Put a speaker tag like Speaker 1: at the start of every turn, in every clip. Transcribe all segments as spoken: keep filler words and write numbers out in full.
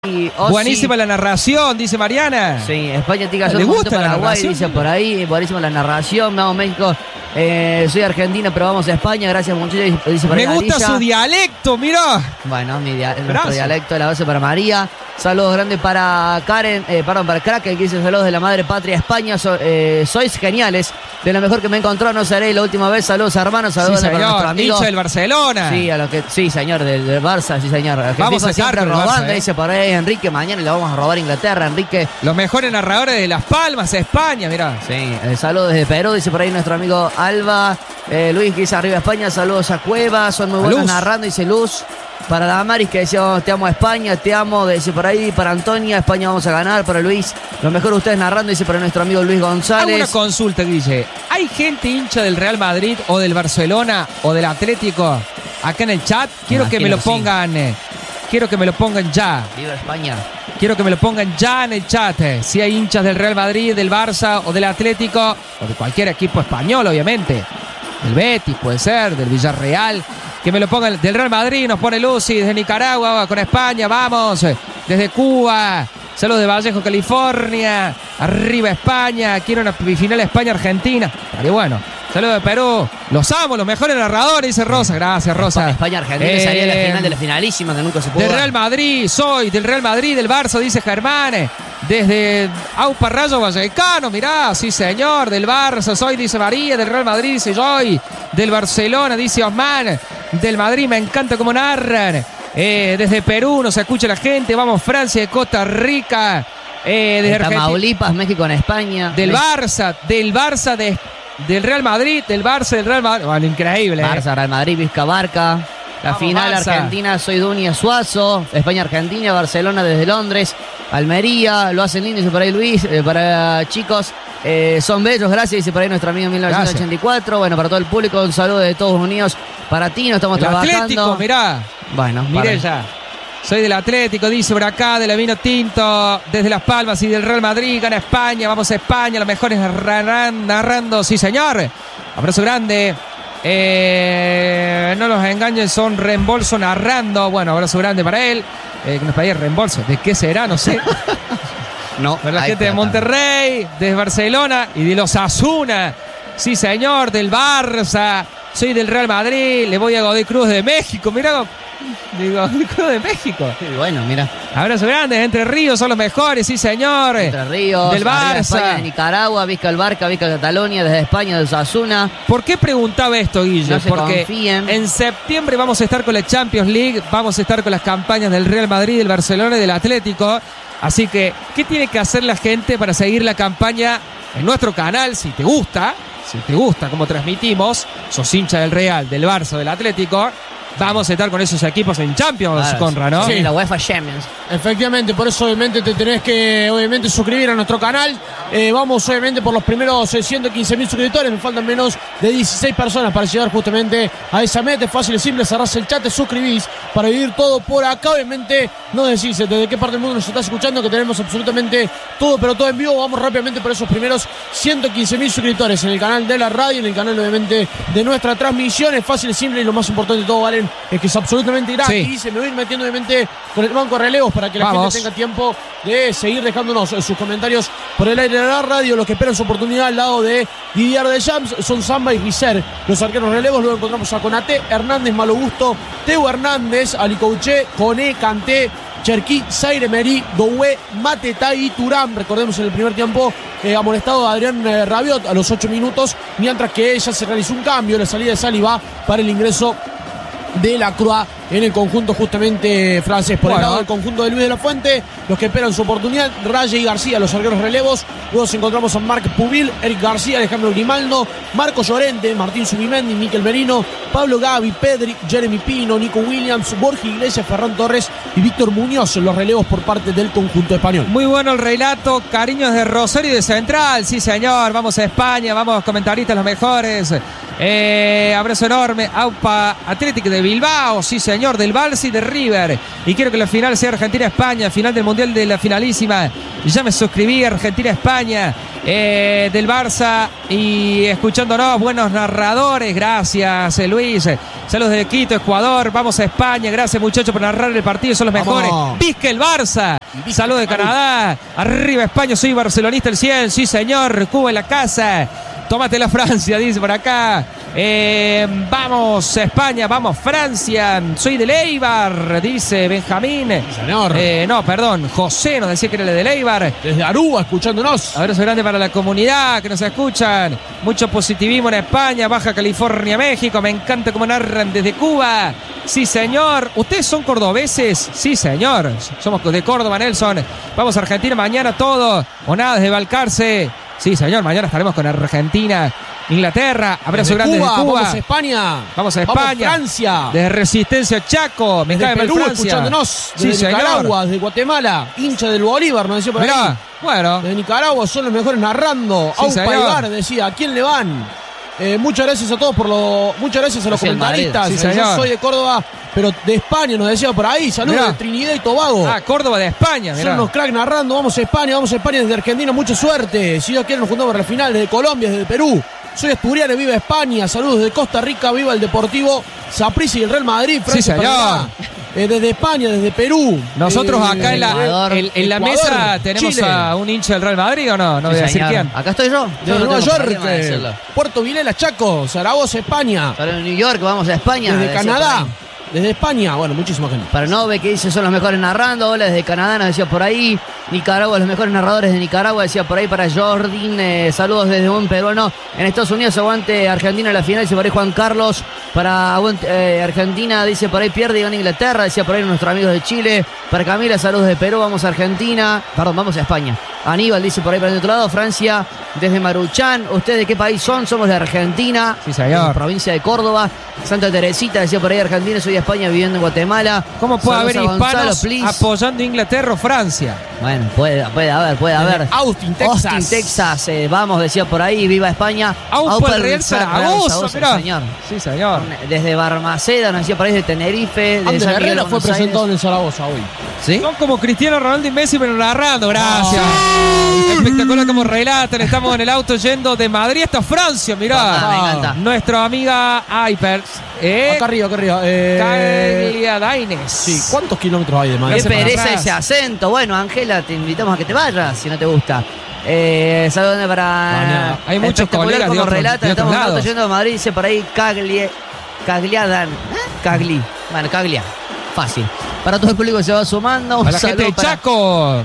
Speaker 1: Y, oh,
Speaker 2: buenísima
Speaker 1: sí.
Speaker 2: la narración, dice Mariana.
Speaker 1: Sí, España tica
Speaker 2: ¿Le gusta la
Speaker 1: Paraguay,
Speaker 2: narración?
Speaker 1: dice por ahí, buenísima la narración. Vamos México, eh, soy argentina, pero vamos a España. Gracias muchachos, dice por ahí
Speaker 2: Me gusta
Speaker 1: Arilla.
Speaker 2: su dialecto, mirá.
Speaker 1: Bueno, mi dia nuestro
Speaker 2: Gracias.
Speaker 1: dialecto de la base para María. Saludos grandes para Karen, eh, perdón, para Kraken, que dice saludos de la madre patria España. So, eh, sois geniales, de lo mejor que me encontró, no seré la última vez. Saludos hermanos, saludos
Speaker 2: Sí,
Speaker 1: para nuestro
Speaker 2: señor,
Speaker 1: amigo.
Speaker 2: hincha del Barcelona.
Speaker 1: Sí, a los que, sí, señor, del, del Barça, sí, señor. A los que
Speaker 2: Vamos
Speaker 1: FIFA
Speaker 2: a estar
Speaker 1: siempre
Speaker 2: con el
Speaker 1: robando,
Speaker 2: Barça, eh.
Speaker 1: dice por ahí Enrique, mañana le vamos a robar a Inglaterra, Enrique.
Speaker 2: Los mejores narradores de Las Palmas, España, mirá.
Speaker 1: Sí, eh, saludos desde Perú, dice por ahí nuestro amigo Alba. Eh, Luis, que dice arriba España, saludos a Cueva, son muy buenos
Speaker 2: Luz.
Speaker 1: narrando, dice Luz. Para Damaris, que decía, te amo España, te amo, dice por ahí. Para Antonia, España vamos a ganar. Para Luis, lo mejor ustedes narrando, dice para nuestro amigo Luis
Speaker 2: Hago
Speaker 1: González.
Speaker 2: una consulta, Guille. ¿Hay gente hincha del Real Madrid o del Barcelona o del Atlético acá en el chat? Quiero que me lo
Speaker 1: Imagino, sí.
Speaker 2: pongan, eh, quiero que me lo pongan ya.
Speaker 1: Viva España.
Speaker 2: Quiero que me lo pongan ya en el chat. eh. Si hay hinchas del Real Madrid, del Barça o del Atlético o de cualquier equipo español, obviamente. Del Betis puede ser, del Villarreal. Que me lo pongan del Real Madrid, nos pone Lucy desde Nicaragua con España, vamos. Desde Cuba. Saludos de Vallejo, California. Arriba España. Quiero una final España-Argentina. Estaría bueno. Saludos de Perú. Los amo, los mejores narradores, dice Rosa. Gracias, Rosa.
Speaker 1: España-Argentina
Speaker 2: Eh,
Speaker 1: sería la final de la finalísima que nunca se pudo
Speaker 2: Del
Speaker 1: dar.
Speaker 2: Real Madrid, soy del Real Madrid, del Barça, dice Germán. Desde Aupa Rayo Vallecano, mirá, sí señor. Del Barça, soy, dice María. Del Real Madrid, dice Joy. Del Barcelona, dice Osman. Del Madrid, me encanta cómo narran. Eh, desde Perú nos escucha la gente. Vamos, Francia, de Costa Rica. Eh, desde Argentina.
Speaker 1: Tamaulipas, México en España.
Speaker 2: Del
Speaker 1: Me-
Speaker 2: Barça, del Barça, de, del Real Madrid, del Barça, del Real Madrid. Bueno, increíble. eh.
Speaker 1: Barça, Real Madrid, Vizca Barca. La
Speaker 2: Vamos,
Speaker 1: final
Speaker 2: Barça.
Speaker 1: Argentina, soy Dunia Suazo. España-Argentina, Barcelona desde Londres. Almería, lo hacen lindo, dice por ahí Luis. Eh, para chicos, eh, son bellos, gracias, dice por ahí nuestro amigo mil novecientos ochenta y cuatro. Bueno, para todo el público, un saludo de todos unidos. Para ti, no estamos
Speaker 2: El
Speaker 1: trabajando.
Speaker 2: Atlético, mirá.
Speaker 1: Bueno,
Speaker 2: Miré
Speaker 1: para-
Speaker 2: ya. Soy del Atlético, dice por acá, de la Vino Tinto, desde Las Palmas y del Real Madrid, gana España, vamos a España, los mejores narran- narrando, sí señor. Abrazo grande. Eh, no los engañen, son reembolso narrando. Bueno, abrazo grande para él. Eh, que nos pedía reembolso. ¿De qué será? No sé.
Speaker 1: No,
Speaker 2: Para la
Speaker 1: ahí
Speaker 2: gente de
Speaker 1: está.
Speaker 2: Monterrey, de Barcelona y de los Asuna. Sí señor, del Barça. Soy del Real Madrid, le voy a Godoy Cruz de México. Mirá, de Godoy Cruz de México.
Speaker 1: Sí, bueno, mira.
Speaker 2: Abrazo grande, Entre Ríos son los mejores, sí señor.
Speaker 1: Entre Ríos,
Speaker 2: Del
Speaker 1: arriba España, de
Speaker 2: Barça.
Speaker 1: Nicaragua, Vizca el Barca, Vizca Catalonia, desde España, de Osasuna.
Speaker 2: ¿Por qué preguntaba esto, Guille?
Speaker 1: No se
Speaker 2: Porque
Speaker 1: confíen.
Speaker 2: en septiembre vamos a estar con la Champions League, vamos a estar con las campañas del Real Madrid, del Barcelona y del Atlético. Así que, ¿qué tiene que hacer la gente para seguir la campaña en nuestro canal? Si te gusta, si te gusta cómo transmitimos, sos hincha del Real, del Barça, del Atlético, vamos a estar con esos equipos en Champions,
Speaker 1: Claro,
Speaker 2: Conra, ¿no?
Speaker 1: sí,
Speaker 3: Sí.
Speaker 1: la UEFA Champions.
Speaker 3: Efectivamente, por eso obviamente te tenés que obviamente suscribir a nuestro canal. Eh, vamos obviamente por los primeros eh, ciento quince mil suscriptores. Me faltan menos de dieciséis personas para llegar justamente a esa meta. Es fácil y simple, cerrás el chat, te suscribís para vivir todo por acá. Obviamente no decís desde qué parte del mundo nos estás escuchando, que tenemos absolutamente todo, pero todo en vivo. Vamos rápidamente por esos primeros ciento quince mil suscriptores en el canal de la radio, en el canal obviamente de nuestra transmisión. Es fácil y simple y lo más importante de todo, Valen, es que es absolutamente gratis.
Speaker 2: Sí.
Speaker 3: Y se me voy a ir metiendo obviamente con el banco de relevos para que la
Speaker 2: Vamos.
Speaker 3: gente tenga tiempo de seguir dejándonos eh, sus comentarios por el aire de la radio. Los que esperan su oportunidad al lado de Didier Deschamps son Samba y Rizer, los arqueros relevos. Luego encontramos a Konaté, Hernández, Malogusto, Teo Hernández, Alicouché, Coné, Kanté, Cherki, Zaire Emery, Doué, Mateta y Turán. Recordemos en el primer tiempo eh, amonestado a Adrián eh, Rabiot a los ocho minutos, mientras que ya se realizó un cambio, la salida de Saliba para el ingreso de la Croix en el conjunto justamente francés. Por
Speaker 2: Bueno.
Speaker 3: el lado del conjunto de Luis de la Fuente, los que esperan su oportunidad, Raye y García, los arqueros relevos. Luego nos encontramos a Marc Pubil, Eric García, Alejandro Grimaldo, Marco Llorente, Martín Subimendi, Miquel Merino, Pablo Gavi, Pedri, Jeremy Pino, Nico Williams, Borja Iglesias, Ferran Torres y Víctor Muñoz, los relevos por parte del conjunto español.
Speaker 2: Muy bueno el relato, cariños de Rosario y de Central, sí señor, vamos a España, vamos comentaristas los mejores. Eh, abrazo enorme. Aupa Atlético de Bilbao, sí señor, del Barça y de River. Y quiero que la final sea Argentina-España, final del Mundial de la finalísima. Ya me suscribí, Argentina-España, eh, del Barça. Y escuchándonos, buenos narradores. Gracias, eh, Luis. Saludos de Quito, Ecuador. Vamos a España. Gracias, muchachos, por narrar el partido. Son los mejores.
Speaker 3: Vamos.
Speaker 2: Vizca el Barça. Saludos de Canadá. Arriba España, soy barcelonista el cien. Sí, señor. Cuba en la casa. Tómate la Francia, dice por acá. Eh, vamos España, vamos Francia. Soy de Eibar, dice Benjamín.
Speaker 3: Sí, señor.
Speaker 2: Eh, no, perdón, José nos decía que era de Eibar.
Speaker 3: Desde Aruba, escuchándonos.
Speaker 2: Abrazo grande para la comunidad que nos escuchan. Mucho positivismo en España, Baja California, México. Me encanta cómo narran desde Cuba. Sí, señor. ¿Ustedes son cordobeses? Sí, señor. Somos de Córdoba, Nelson. Vamos a Argentina mañana todo. O nada, desde Balcarce. Sí, señor, mañana estaremos con Argentina, Inglaterra. Abrazo
Speaker 3: Desde
Speaker 2: grande
Speaker 3: Cuba,
Speaker 2: desde Cuba.
Speaker 3: Vamos a España.
Speaker 2: Vamos a España.
Speaker 3: Vamos a Francia.
Speaker 2: Desde Resistencia Chaco. Me
Speaker 3: Desde
Speaker 2: cae mal
Speaker 3: Perú,
Speaker 2: Francia.
Speaker 3: escuchándonos.
Speaker 2: Sí,
Speaker 3: Desde
Speaker 2: señor.
Speaker 3: Nicaragua, desde Guatemala. Hincha del Bolívar, nos decía por
Speaker 2: Mirá,
Speaker 3: ahí.
Speaker 2: bueno.
Speaker 3: Desde Nicaragua son los mejores narrando.
Speaker 2: Sí,
Speaker 3: Aupa
Speaker 2: señor.
Speaker 3: Ibar decía, ¿a quién le van? Eh, muchas gracias a todos por lo. Muchas gracias a los
Speaker 1: Hacia el
Speaker 3: comentaristas.
Speaker 2: Madrid. Sí,
Speaker 3: Eh, Yo
Speaker 2: señor.
Speaker 3: soy de Córdoba, pero de España nos decía por ahí. Saludos
Speaker 2: Mirá.
Speaker 3: de Trinidad y Tobago.
Speaker 2: Ah, Córdoba de España,
Speaker 3: Son
Speaker 2: mirá.
Speaker 3: unos cracks narrando. Vamos a España, vamos a España desde Argentina. Mucha suerte. Si Dios quiere, nos juntamos para la final. Desde Colombia, desde Perú. Soy asturiano, viva España. Saludos desde Costa Rica, viva el Deportivo Saprissa y el Real Madrid. Francia,
Speaker 2: señor.
Speaker 3: Panamá. Eh, desde España, desde Perú.
Speaker 2: Nosotros
Speaker 3: Eh,
Speaker 2: acá en la,
Speaker 1: Ecuador,
Speaker 2: en, en la
Speaker 3: Ecuador,
Speaker 2: mesa tenemos
Speaker 3: Chile.
Speaker 2: a un hincha del Real Madrid, ¿o no? No
Speaker 1: Sí,
Speaker 2: voy a decir
Speaker 1: señor.
Speaker 2: quién.
Speaker 1: Acá estoy yo.
Speaker 3: Desde
Speaker 1: Yo no
Speaker 3: Nueva
Speaker 1: tengo
Speaker 3: York,
Speaker 1: problema de
Speaker 3: eh,
Speaker 1: decirlo.
Speaker 3: Puerto Vilela, Chaco, Zaragoza, España.
Speaker 1: Para New York, vamos a España.
Speaker 3: Desde
Speaker 1: decía
Speaker 3: Canadá,
Speaker 1: por ahí.
Speaker 3: desde España. Bueno, muchísima gente.
Speaker 1: Para Nove, que dice son los mejores narrando. Hola, desde Canadá, nos decía por ahí. Nicaragua, los mejores narradores de Nicaragua, decía por ahí. Para Jordín, eh, saludos desde un peruano. En Estados Unidos, aguante Argentina en la final, dice por ahí Juan Carlos. Para aguante, eh, Argentina, dice por ahí pierde y gana Inglaterra, decía por ahí nuestros amigos de Chile. Para Camila, saludos de Perú, vamos a Argentina. Perdón, vamos a España. Aníbal dice por ahí para el otro lado. Francia, desde Maruchán. ¿Ustedes de qué país son? Somos de Argentina.
Speaker 2: Sí, señor.
Speaker 1: De provincia de Córdoba. Santa Teresita, decía por ahí Argentina. Soy de España, viviendo en Guatemala.
Speaker 2: ¿Cómo puede
Speaker 1: Saludos
Speaker 2: haber
Speaker 1: a Gonzalo,
Speaker 2: hispanos
Speaker 1: please.
Speaker 2: apoyando a Inglaterra o Francia?
Speaker 1: Bueno, puede, puede haber, puede haber.
Speaker 3: Austin, Texas.
Speaker 1: Austin, Texas. eh, vamos, decía por ahí. Viva España.
Speaker 2: Aupa el Real
Speaker 1: Real
Speaker 2: Zaragoza, mirá.
Speaker 1: señor.
Speaker 2: Sí, señor.
Speaker 1: Desde Barmaceda, nos decía por ahí de Tenerife. De
Speaker 3: Ander
Speaker 1: San Miguel,
Speaker 3: Herrera fue
Speaker 1: Buenos
Speaker 3: presentado
Speaker 1: Aires.
Speaker 3: en el Zaragoza hoy.
Speaker 1: ¿Sí?
Speaker 2: Son como Cristiano Ronaldo y Messi, pero narrando. Gracias. Espectacular como relatan. Estamos en el auto yendo de Madrid hasta Francia. Mirá.
Speaker 1: Ah, me encanta.
Speaker 2: Nuestra amiga Hypers. Eh,
Speaker 3: Acá arriba, acá arriba. Eh,
Speaker 2: Cagliadaines.
Speaker 3: sí, ¿cuántos kilómetros hay de
Speaker 1: Qué
Speaker 3: Madrid?
Speaker 2: Gracias por
Speaker 1: pereza
Speaker 2: atrás.
Speaker 1: ese acento. Bueno, Ángela, te invitamos a que te vayas si no te gusta. Eh, saludos para.
Speaker 3: Bueno,
Speaker 2: hay muchos
Speaker 1: espectacular
Speaker 2: colegas de
Speaker 1: como
Speaker 2: otros-
Speaker 1: relata.
Speaker 2: de otros
Speaker 1: Estamos en auto
Speaker 2: lados.
Speaker 1: yendo a Madrid, dice por ahí Cagli. Cagliadan. ¿Eh? Cagli. Bueno, Caglia. Fácil. Para todo el público que se va sumando. Un
Speaker 2: A la gente
Speaker 1: saludo
Speaker 2: de
Speaker 1: para-
Speaker 2: Chaco.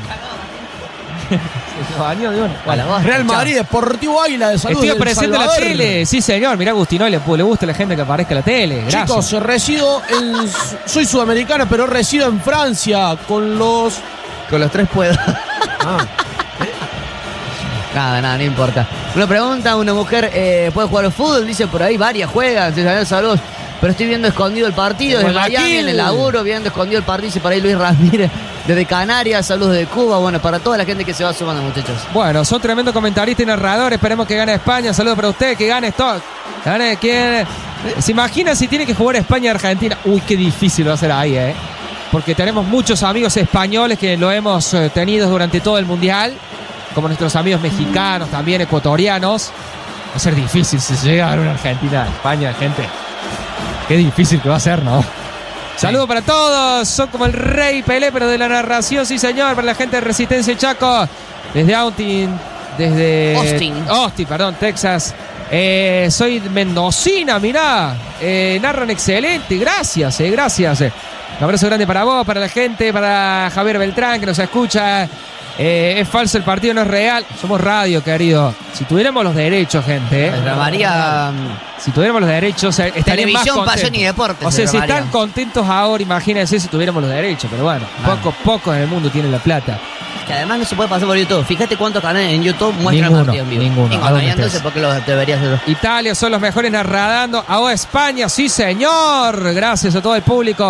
Speaker 2: Se bañó de una.
Speaker 1: A la voz,
Speaker 3: Real
Speaker 1: chao.
Speaker 3: Madrid, Deportivo Águila de Salud.
Speaker 2: Estoy
Speaker 3: del
Speaker 2: apareciendo en la
Speaker 3: Salvador.
Speaker 2: tele. Sí, señor. Mirá, Agustino, le, le gusta a la gente que aparezca en la tele. Gracias.
Speaker 3: Chicos, resido en. Soy sudamericana, pero resido en Francia con los.
Speaker 1: Con los tres puedo.
Speaker 3: Ah,
Speaker 1: Nada, nada, no importa. Una pregunta, una mujer eh, puede jugar al fútbol, dice por ahí, varias juegan, sí, saludos. Pero estoy viendo escondido el partido desde
Speaker 3: Guayaquil.
Speaker 1: Miami, en el laburo, viendo escondido el partido, dice por ahí Luis Ramírez, desde Canarias, saludos de Cuba, bueno, para toda la gente que se va sumando, muchachos.
Speaker 2: Bueno, son tremendos comentaristas y narradores. Esperemos que gane España. Saludos para usted, que gane esto. Que gane quién. ¿Se imagina si tiene que jugar España y Argentina? Uy, qué difícil va a ser ahí, ¿eh? Porque tenemos muchos amigos españoles que lo hemos eh, tenido durante todo el Mundial. Como nuestros amigos mexicanos, también ecuatorianos. Va a ser difícil si se llega a dar una Argentina-España, gente. Qué difícil que va a ser, ¿no? Saludos para todos. Son como el rey Pelé, pero de la narración, sí señor. Para la gente de Resistencia Chaco. Desde Austin. Desde...
Speaker 1: Austin.
Speaker 2: Austin, perdón, Texas. Eh, soy mendocina, mirá. Eh, narran excelente. Gracias, eh, gracias. Un abrazo grande para vos, para la gente, para Javier Beltrán que nos escucha. Eh, es falso, el partido no es real. Somos radio, querido. Si tuviéramos los derechos, gente.
Speaker 1: Nuestra María,
Speaker 2: Si tuviéramos los derechos, eh, estarían
Speaker 1: Televisión,
Speaker 2: más contentos.
Speaker 1: Pasión y Deportes.
Speaker 2: O sea, si
Speaker 1: Nuestra
Speaker 2: están
Speaker 1: María.
Speaker 2: contentos ahora, imagínense si tuviéramos los derechos. Pero bueno,
Speaker 1: Ah.
Speaker 2: pocos, pocos en el mundo tienen la plata.
Speaker 1: Que además no se puede pasar por YouTube. Fíjate cuántos canales en YouTube muestran
Speaker 2: Ninguno,
Speaker 1: el partido en vivo.
Speaker 2: ninguno. ¿A dónde
Speaker 1: Y entonces,
Speaker 2: estés?
Speaker 1: ¿por qué lo deberías hacer?
Speaker 2: Italia son los mejores narradando. Ahora España, sí señor. Gracias a todo el público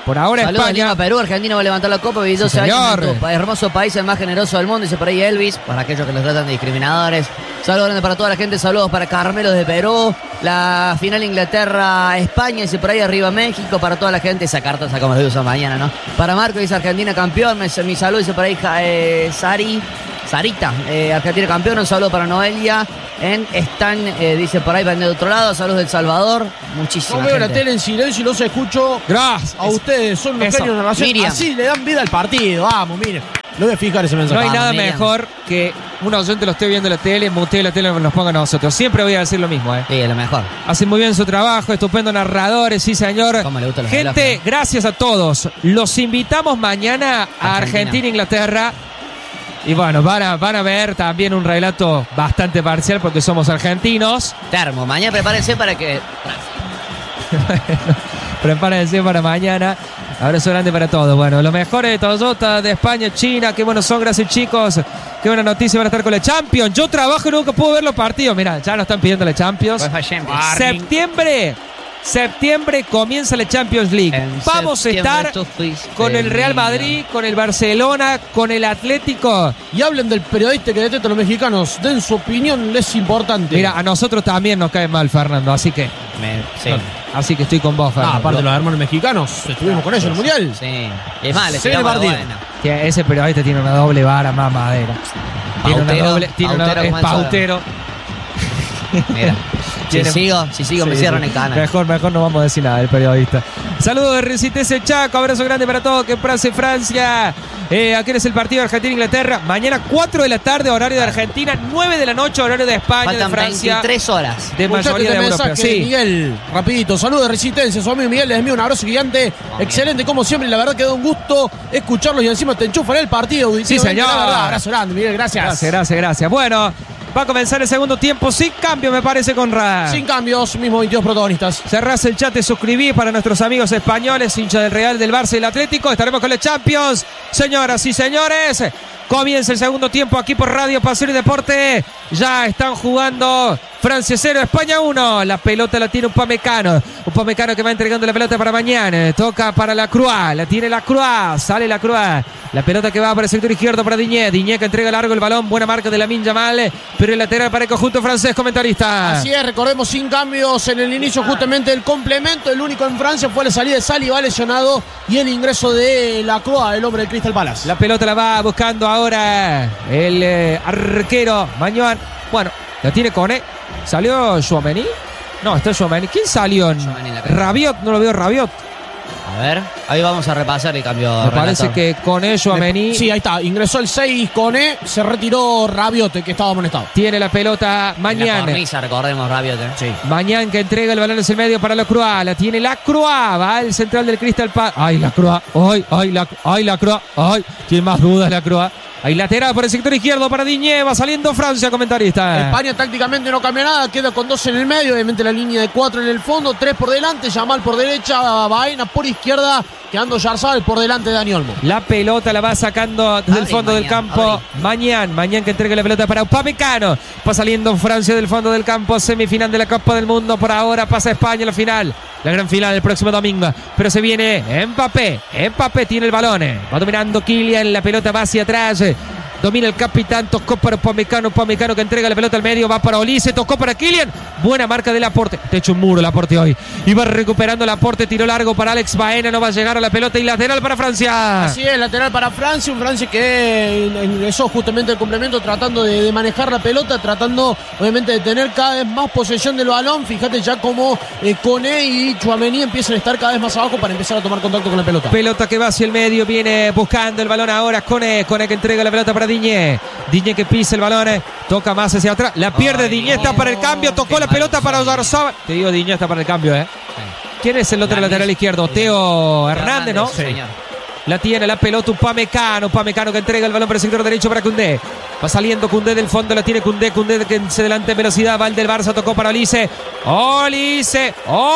Speaker 2: Por ahora
Speaker 1: Saludos a
Speaker 2: España.
Speaker 1: Lima, Perú. Argentina va a levantar la copa.
Speaker 2: Sí,
Speaker 1: doce años
Speaker 2: señor.
Speaker 1: en tu hermoso país, el más generoso del mundo. Dice por ahí Elvis, para aquellos que los tratan de discriminadores. Saludos grandes para toda la gente. Saludos para Carmelo de Perú. La final Inglaterra-España. Dice por ahí arriba México. Para toda la gente. Esa carta sacamos de uso mañana, ¿no? Para Marco, dice Argentina campeón. Me, mi saludo, dice por ahí eh, Sari. Sarita, eh, Argentina campeón. Un saludo para Noelia. En Stan, eh, dice por ahí, van de otro lado. Saludos del Salvador. Muchísimas
Speaker 3: Yo veo
Speaker 1: gente.
Speaker 3: la tele en silencio y los escucho.
Speaker 2: Gracias.
Speaker 3: A ustedes, son unos
Speaker 2: Eso.
Speaker 3: genios de narración.
Speaker 1: Miriam.
Speaker 3: Así le dan vida al partido. Vamos, miren. Lo voy a fijar ese mensaje.
Speaker 2: No hay
Speaker 1: Vamos,
Speaker 2: nada
Speaker 1: Miriam.
Speaker 2: mejor que un oyente lo esté viendo en la tele, mutee la tele y nos ponga a nosotros. Siempre voy a decir lo mismo, ¿eh?
Speaker 1: Sí, es lo mejor.
Speaker 2: Hacen muy bien su trabajo, estupendo narradores, sí señor.
Speaker 1: Cómo le gustan los
Speaker 2: Gente,
Speaker 1: elogios.
Speaker 2: gracias a todos. Los invitamos mañana a
Speaker 1: Argentina.
Speaker 2: Argentina, Inglaterra. Y bueno, van a, van a ver también un relato bastante parcial porque somos argentinos.
Speaker 1: Termo, mañana prepárense para que.
Speaker 2: Prepárense para mañana. Abrazo grande para todos. Bueno, lo mejor de Toyota, de España, China. Qué buenos son, gracias chicos. Qué buena noticia, van a estar con la Champions. Yo trabajo y nunca puedo ver los partidos. Mira, ya nos están pidiendo la Champions. Septiembre, septiembre comienza la Champions League.
Speaker 1: En
Speaker 2: Vamos a estar
Speaker 1: septiembre tú fuiste
Speaker 2: con el Real
Speaker 1: mío.
Speaker 2: Madrid, con el Barcelona, con el Atlético.
Speaker 3: Y hablen del periodista que detesta a los mexicanos. Den su opinión, les es importante.
Speaker 2: Mira, a nosotros también nos cae mal, Fernando. Así que,
Speaker 1: Me- sí.
Speaker 2: así que estoy con vos,
Speaker 3: Ah,
Speaker 2: Fernando.
Speaker 3: aparte de los hermanos mexicanos, estuvimos con ellos en el Mundial.
Speaker 1: Sí. Y es más, le
Speaker 3: Se viene
Speaker 1: tiramos la
Speaker 3: partido.
Speaker 1: buena.
Speaker 2: Que ese periodista tiene una doble vara mamadera. Tiene una
Speaker 1: Pautero,
Speaker 2: doble, tiene una,
Speaker 1: pautero
Speaker 2: es
Speaker 1: como el
Speaker 2: pautero.
Speaker 1: Mira. Si
Speaker 2: Tiene-
Speaker 1: sigo, si sigo me
Speaker 2: Sí,
Speaker 1: cierran
Speaker 2: sí.
Speaker 1: el canal.
Speaker 2: Mejor, mejor no vamos a decir nada del periodista. Saludos de Resistencia Chaco, abrazo grande para todos. Que frase Francia. Eh, aquí es el partido de Argentina-Inglaterra. Mañana cuatro de la tarde, horario de Argentina. nueve de la noche, horario de España,
Speaker 1: Faltan
Speaker 2: de Francia.
Speaker 1: veintitrés horas.
Speaker 2: De
Speaker 3: Escuchate
Speaker 2: mayoría de
Speaker 3: este
Speaker 2: europeos.
Speaker 3: mensaje de
Speaker 2: Sí.
Speaker 3: Miguel, rapidito, saludos de Resistencia, su amigo Miguel, les envío un abrazo gigante, excelente como siempre, la verdad que da un gusto escucharlos y encima te enchufan el partido.
Speaker 2: Sí, señor.
Speaker 3: La verdad, abrazo grande, Miguel, gracias.
Speaker 2: Gracias, gracias, gracias. Bueno, va a comenzar el segundo tiempo sin cambio, me parece, Conrad.
Speaker 3: Sin cambios, mismos veintidós protagonistas.
Speaker 2: Cerrás el chat, te suscribís para nuestros amigos españoles, hinchas del Real, del Barça y del Atlético. Estaremos con la Champions. Señoras y señores, comienza el segundo tiempo aquí por Radio Pasión y Deporte. Ya están jugando Francia cero, España uno. La pelota la tiene Upamecano. Upamecano que va entregando la pelota para mañana. Toca para la Croix. La tiene la Croix. Sale la Croix. La pelota que va para el sector izquierdo para Diñé. Diñé que entrega largo el balón. Buena marca de Lamine Yamal. Pero el lateral para el conjunto francés, comentarista.
Speaker 3: Así es, recordemos sin cambios en el inicio justamente el complemento. El único en Francia fue la salida de Saliba lesionado y el ingreso de la Croix, el hombre del Crystal Palace.
Speaker 2: La pelota la va buscando ahora el eh, arquero Mañuan. Bueno, la tiene Cone. ¿Salió Tchouaméni? No, está Tchouaméni. ¿Quién salió? En
Speaker 1: Tchouaméni en la cancha.
Speaker 2: Rabiot, no lo veo Rabiot.
Speaker 1: A ver, ahí vamos a repasar el cambio.
Speaker 2: Me parece
Speaker 1: relator.
Speaker 2: que Cone, Tchouaméni.
Speaker 3: Sí, ahí está, ingresó el seis Cone, se retiró Rabiot, que estaba amonestado.
Speaker 2: Tiene la pelota
Speaker 1: En la
Speaker 2: Mañana.
Speaker 1: cornisa, recordemos, Rabiot. ¿eh?
Speaker 3: Sí.
Speaker 2: Mañana que entrega el balón hacia el medio para la Croix. La tiene la Croix. Va al central del Crystal Palace. Ay, la Croix. Ay, ay, la, ay, la Croix. Ay, tiene más dudas la Croix. Ahí lateral por el sector izquierdo para Diñé. Va saliendo Francia, comentarista.
Speaker 3: España tácticamente no cambia nada, queda con dos en el medio, obviamente la línea de cuatro en el fondo, tres por delante, Yamal por derecha, Baena por izquierda, quedando Yarzabal por delante de Dani Olmo.
Speaker 2: La pelota la va sacando desde el
Speaker 1: Abri,
Speaker 2: fondo del
Speaker 1: Mañán,
Speaker 2: campo.
Speaker 1: abri.
Speaker 2: Mañán, Mañán que entrega la pelota para Upamecano. Va saliendo Francia del fondo del campo. Semifinal de la Copa del Mundo. Por ahora pasa España a la final. La gran final el próximo domingo. Pero se viene Mbappé. Mbappé tiene el balón. Va dominando Kylian. La pelota va hacia atrás. Domina el capitán, tocó para Upamecano, Upamecano que entrega la pelota al medio, va para Olise, tocó para Kylian, buena marca del Laporte, te hecho un muro Laporte hoy, y va recuperando Laporte, tiro largo para Alex Baena, no va a llegar a la pelota y lateral para Francia.
Speaker 3: Así es, lateral para Francia, un Francia que ingresó justamente el complemento tratando de, de manejar la pelota, tratando obviamente de tener cada vez más posesión del balón, fíjate ya como eh, Cone y Tchouaméni empiezan a estar cada vez más abajo para empezar a tomar contacto con la pelota.
Speaker 2: Pelota que va hacia el medio, viene buscando el balón ahora Cone, Cone que entrega la pelota para Diñé, Diñé que pisa el balón, eh, toca más hacia atrás, la pierde
Speaker 1: Ay,
Speaker 2: Diñé,
Speaker 1: no,
Speaker 2: está para el cambio, tocó
Speaker 1: qué
Speaker 2: la
Speaker 1: mal
Speaker 2: pelota para
Speaker 1: son.
Speaker 2: Oyarzabal, te digo Diñé está para el cambio, eh.
Speaker 1: Sí.
Speaker 2: ¿Quién es el otro
Speaker 1: Hernández.
Speaker 2: lateral izquierdo? Teo Hernández, ¿no?
Speaker 1: Sí, señor.
Speaker 2: La tiene la pelota Upamecano, Upamecano que entrega el balón para el sector derecho para Koundé. Va saliendo Koundé del fondo, la tiene Koundé, Koundé que se adelanta en velocidad, va el del Barça, tocó para Olise. Olise,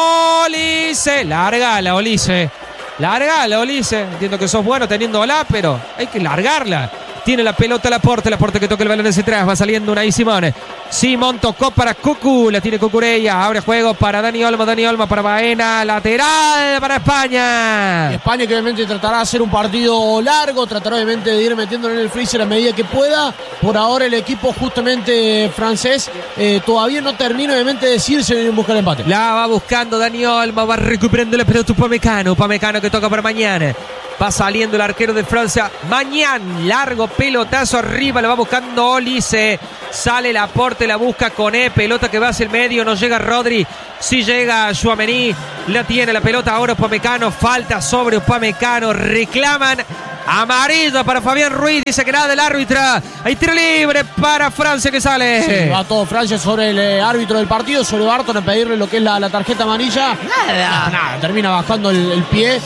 Speaker 2: Olise, largala Olise. Largala Olise. Entiendo que sos bueno teniendo la, pero hay que largarla. Tiene la pelota Laporte, Laporte que toca el balón hacia atrás, va saliendo Unai Simón. Simón tocó para Cucu, la tiene Cucurella, abre juego para Dani Olmo, Dani Olmo para Baena, lateral para España.
Speaker 3: Y España que obviamente tratará de hacer un partido largo, tratará obviamente de ir metiéndolo en el freezer a medida que pueda. Por ahora el equipo justamente francés eh, todavía no termina obviamente de decirse en buscar el empate.
Speaker 2: La va buscando Dani Olmo, va recuperando la pelota Upamecano, Upamecano que toca para mañana. Va saliendo el arquero de Francia. Mañana, largo pelotazo arriba. Lo va buscando Olise. Sale Laporte, la busca Koné. Pelota que va hacia el medio. No llega Rodri. Sí llega Tchouaméni. La tiene la pelota ahora Upamecano. Falta sobre Upamecano. Reclaman amarilla para Fabián Ruiz. Dice que nada del árbitro. Hay tiro libre para Francia que sale.
Speaker 3: Sí, va todo Francia sobre el eh, árbitro del partido, sobre Barton, a pedirle lo que es la, la tarjeta amarilla.
Speaker 1: Nada.
Speaker 3: Nada, termina bajando el, el pie.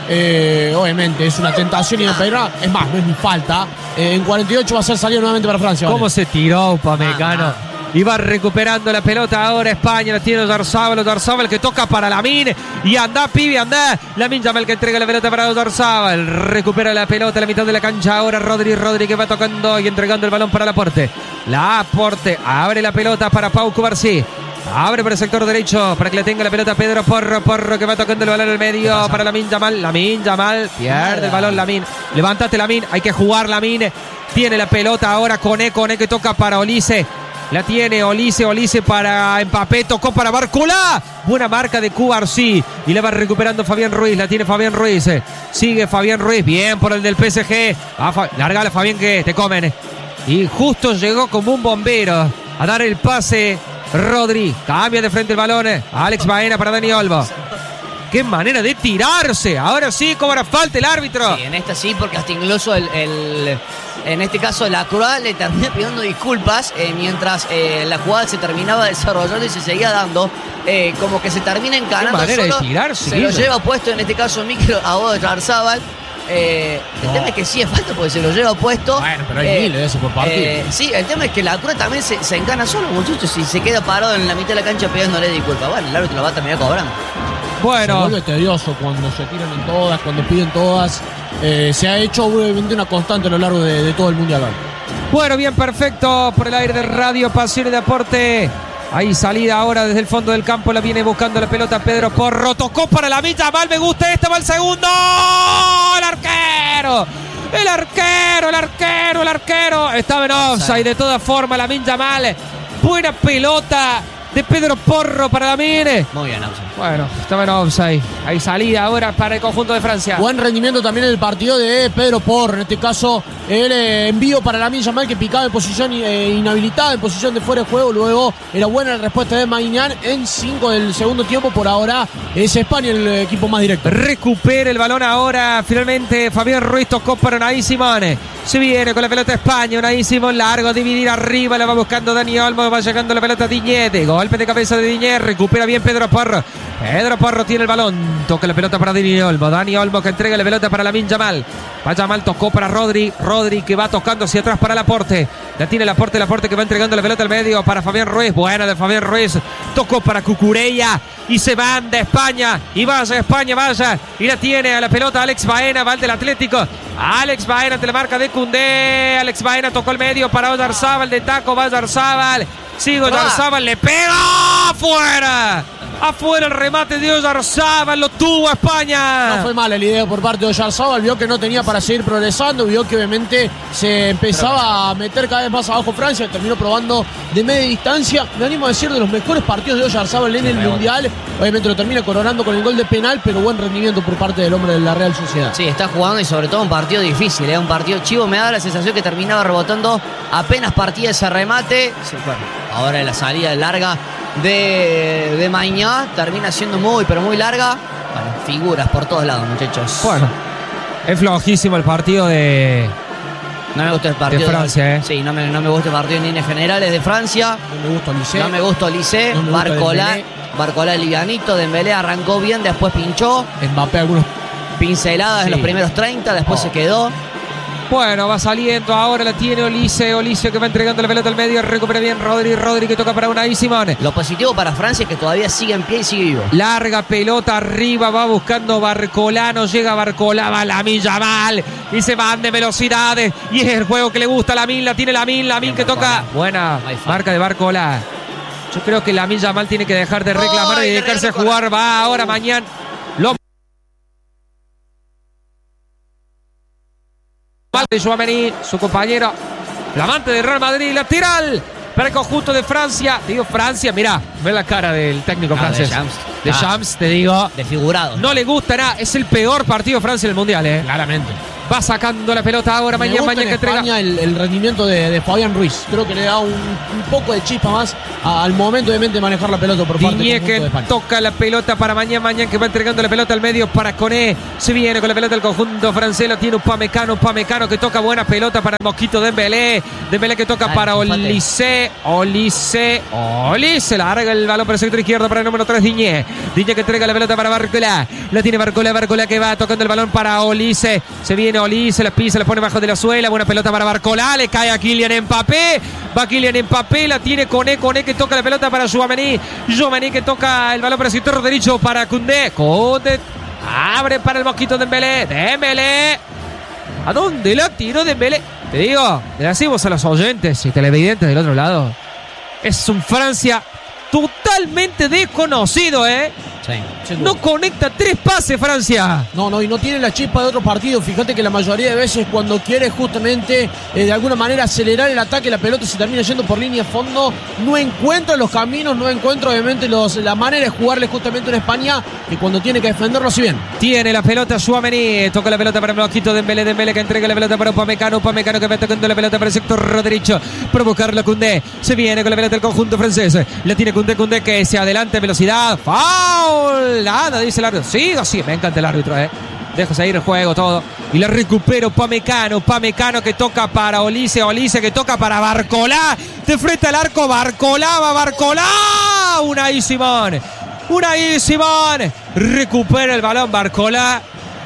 Speaker 3: Eh, obviamente es una tentación y no pedirá. Es más, no es ni falta. Eh, en cuarenta y ocho va a ser salida nuevamente para Francia.
Speaker 2: ¿Cómo
Speaker 3: ¿vale?
Speaker 2: se tiró Upamecano?
Speaker 3: Ah,
Speaker 2: Y va recuperando la pelota ahora España. La tiene Oyarzabal. Oyarzabal que toca para Lamine. Y anda, pibe, anda. Lamine Yamal que entrega la pelota para Oyarzabal. Recupera la pelota a la mitad de la cancha. Ahora Rodri. Rodri que va tocando y entregando el balón para Laporte. Laporte abre la pelota para Pau Cubarsí. Abre por el sector derecho para que le tenga la pelota Pedro Porro. Porro que va tocando el balón al medio para Lamine Yamal. Lamine Yamal pierde el balón Lamine. Levántate Lamine. Hay que jugar Lamine. Tiene la pelota ahora Koné. Koné que toca para Olise. La tiene Olise, Olise para Mbappé, tocó para Barcola. Buena marca de Cubarsí. Y la va recuperando Fabián Ruiz. La tiene Fabián Ruiz. Sigue Fabián Ruiz. Bien por el del P S G. Ah, largale Fabián que te comen. Y justo llegó como un bombero a dar el pase Rodri. Cambia de frente el balón. Alex Baena para Dani Olmo. Qué manera de tirarse. Ahora sí cobra falta el árbitro.
Speaker 1: Sí, en esta sí, porque hasta incluso el, el en este caso la Croix le termina pidiendo disculpas eh, mientras eh, la jugada se terminaba desarrollando y se seguía dando. Eh, como que se termina encanando.
Speaker 2: Qué manera
Speaker 1: solo,
Speaker 2: de tirarse.
Speaker 1: Se lo lleva puesto en este caso Mikel a Oyarzabal. Eh, el
Speaker 3: No.
Speaker 1: tema es que sí es falta porque se lo lleva puesto.
Speaker 3: Bueno, pero hay
Speaker 1: Eh,
Speaker 3: miles de esos por partido.
Speaker 1: eh, sí, el tema es que la Croix también se, se encana solo, muchachos, y se queda parado en la mitad de la cancha pidiéndole disculpas. Bueno, el árbitro lo va a terminar cobrando.
Speaker 3: Se
Speaker 2: Bueno,
Speaker 3: vuelve tedioso cuando se tiran en todas, cuando piden todas. Eh, se ha hecho obviamente una constante a lo largo de, de todo el mundial.
Speaker 2: bueno, bien, perfecto. Por el aire de Radio Pasión y Deporte. Ahí salida ahora desde el fondo del campo. La viene buscando la pelota Pedro Porro. Tocó para la Villa Mal. Me gusta este. Va el segundo. El arquero. El arquero. El arquero. El arquero. Estaba en offside. De todas formas, la Villa Mal. Buena pelota de Pedro Porro para Lamine.
Speaker 1: Muy bien, Ausen.
Speaker 2: Bueno, estaba en offside. Ahí salida ahora para el conjunto de Francia.
Speaker 3: Buen rendimiento también en el partido de Pedro Porro. En este caso, el eh, envío para Lamine Yamal que picaba en posición eh, inhabilitada, en posición de fuera de juego. Luego era buena la respuesta de Maignan en cinco del segundo tiempo. Por ahora es España el equipo más directo.
Speaker 2: Recupera el balón ahora. Finalmente Fabián Ruiz tocó para Unai Simón. Se viene con la pelota España. Unai Simón largo, dividir arriba. La va buscando Dani Olmo. Va llegando la pelota Diñete. Golpe de cabeza de Diñete. Recupera bien Pedro Porro. Pedro Porro tiene el balón. Toca la pelota para Dani Olmo. Dani Olmo que entrega la pelota para Lamine Yamal. Va Yamal, tocó para Rodri. Rodri que va tocando hacia atrás para Laporte. La tiene Laporte. Laporte que va entregando la pelota al medio para Fabián Ruiz. Buena de Fabián Ruiz. Tocó para Cucurella. Y se van de España. Y vaya España, vaya. Y la tiene a la pelota Alex Baena. Va el del Atlético. Alex Baena ante la marca de Koundé. Alex Baena tocó el medio para Oyarzabal. De taco va Oyarzabal. Sigue Oyarzabal. Le pega. ¡Afuera! Afuera el remate de Oyarzabal. Lo tuvo España.
Speaker 3: No fue mala la idea por parte de Oyarzabal. Vio que no tenía para seguir progresando. Vio que obviamente se empezaba a meter cada vez más abajo Francia. Terminó probando de media distancia. Me animo a decir de los mejores partidos de Oyarzabal en el Mundial. Obviamente lo termina coronando con el gol de penal, pero buen rendimiento por parte del hombre de la Real Sociedad.
Speaker 1: Sí, está jugando y sobre todo un partido difícil, ¿eh? Un partido chivo. Me da la sensación que terminaba rebotando apenas partía ese remate. Sí, bueno, ahora la salida larga de, de Maignan termina siendo muy, pero muy larga. Bueno, figuras por todos lados, muchachos.
Speaker 2: Bueno, es flojísimo el partido de...
Speaker 1: No me gusta el partido
Speaker 2: de Francia, ¿eh?
Speaker 1: Sí, no me, no me gusta el partido en líneas generales de Francia.
Speaker 3: No me gusta Olise.
Speaker 1: No me gusta Olise.
Speaker 3: No me gusta
Speaker 1: Barcola,
Speaker 3: Dembélé.
Speaker 1: Barcola livianito. Dembélé arrancó bien, después pinchó.
Speaker 3: Mbappé algunos.
Speaker 1: Pinceladas
Speaker 2: Sí.
Speaker 1: en los primeros treinta, después
Speaker 3: Oh.
Speaker 1: se quedó.
Speaker 2: Bueno, va saliendo, ahora la tiene Olise, Olise que va entregando la pelota al medio, recupera bien Rodri, Rodri que toca para Unai Simón.
Speaker 1: Lo positivo para Francia es que todavía sigue en pie y sigue vivo.
Speaker 2: Larga pelota arriba, va buscando Barcola, no llega Barcola, va Lamine Yamal y se van de velocidades y es el juego que le gusta a Lamine, la tiene Lamine, Lamine que toca, buena marca de Barcola. Yo creo que Lamine Yamal tiene que dejar de reclamar y dedicarse a jugar, va ahora mañana. Lo de Tchouaméni, su compañero, flamante de Real Madrid, lateral para el conjunto de Francia. Te digo Francia, mirá, ve la cara del técnico
Speaker 1: no,
Speaker 2: francés.
Speaker 1: De Shams,
Speaker 2: de
Speaker 1: ah,
Speaker 2: Shams, te digo.
Speaker 1: Desfigurado.
Speaker 2: No le gusta nada, es el peor partido de Francia en el Mundial, eh.
Speaker 3: Claramente.
Speaker 2: Va sacando la pelota ahora,
Speaker 3: Me
Speaker 2: mañana,
Speaker 3: gusta
Speaker 2: mañana
Speaker 3: en
Speaker 2: que
Speaker 3: España
Speaker 2: entrega.
Speaker 3: el, el rendimiento de, de Fabián Ruiz. Creo que le da un, un poco de chispa más a, al momento obviamente de manejar la pelota por parte del
Speaker 2: Diñé
Speaker 3: conjunto
Speaker 2: que
Speaker 3: de España.
Speaker 2: toca la pelota para mañana, mañana que va entregando la pelota al medio para Koné. Se viene con la pelota el conjunto francés, la tiene Upamecano, Upamecano que toca buena pelota para el Mosquito Dembélé. Dembélé que toca
Speaker 1: Ay,
Speaker 2: para
Speaker 1: empate.
Speaker 2: Olise, Olise, Olise. Larga el balón para el sector izquierdo para el número tres, Diñé. Diñé que entrega la pelota para Barcola. La tiene Barcola, Barcola que va tocando el balón para Olise. Se viene Olise, la pisa, la pone bajo de la suela. Buena pelota para Barcola, le cae a Kylian Mbappé. Va Kylian Mbappé, la tiene Koné, Koné que toca la pelota para Tchouaméni. Tchouaméni que toca el balón para el sector derecho para Koundé. Koundé abre para el Mosquito Dembélé. Dembélé. ¿A dónde la tiró Dembélé? Te digo, le decimos a los oyentes y televidentes del otro lado. Es un Francia totalmente desconocido, ¿eh?
Speaker 1: Sí.
Speaker 2: No conecta tres pases Francia.
Speaker 3: No, no, y no tiene la chispa de otro partido. Fíjate que la mayoría de veces cuando quiere justamente eh, de alguna manera acelerar el ataque, la pelota se termina yendo por línea de fondo. No encuentra los caminos, no encuentra obviamente los, la manera de jugarle justamente en España, que cuando tiene que defenderlo así bien.
Speaker 2: Tiene la pelota Tchouaméni, toca la pelota para el Mosquito Dembélé, Dembélé que entrega la pelota para Upamecano, Upamecano que va tocando la pelota para el sector derecho, para buscarla Koundé. Se viene con la pelota el conjunto francés. La tiene Koundé, Koundé que se adelanta en velocidad. ¡Foul! Nada, dice el árbitro. Sí, sí, me encanta el árbitro, eh. Deja seguir el juego todo. Y la recupera Upamecano. Upamecano que toca para Olise. Olise que toca para Barcola. De frente al arco. Barcola. Va Barcola. Unai Simón. Unai Simón. Recupera el balón Barcola.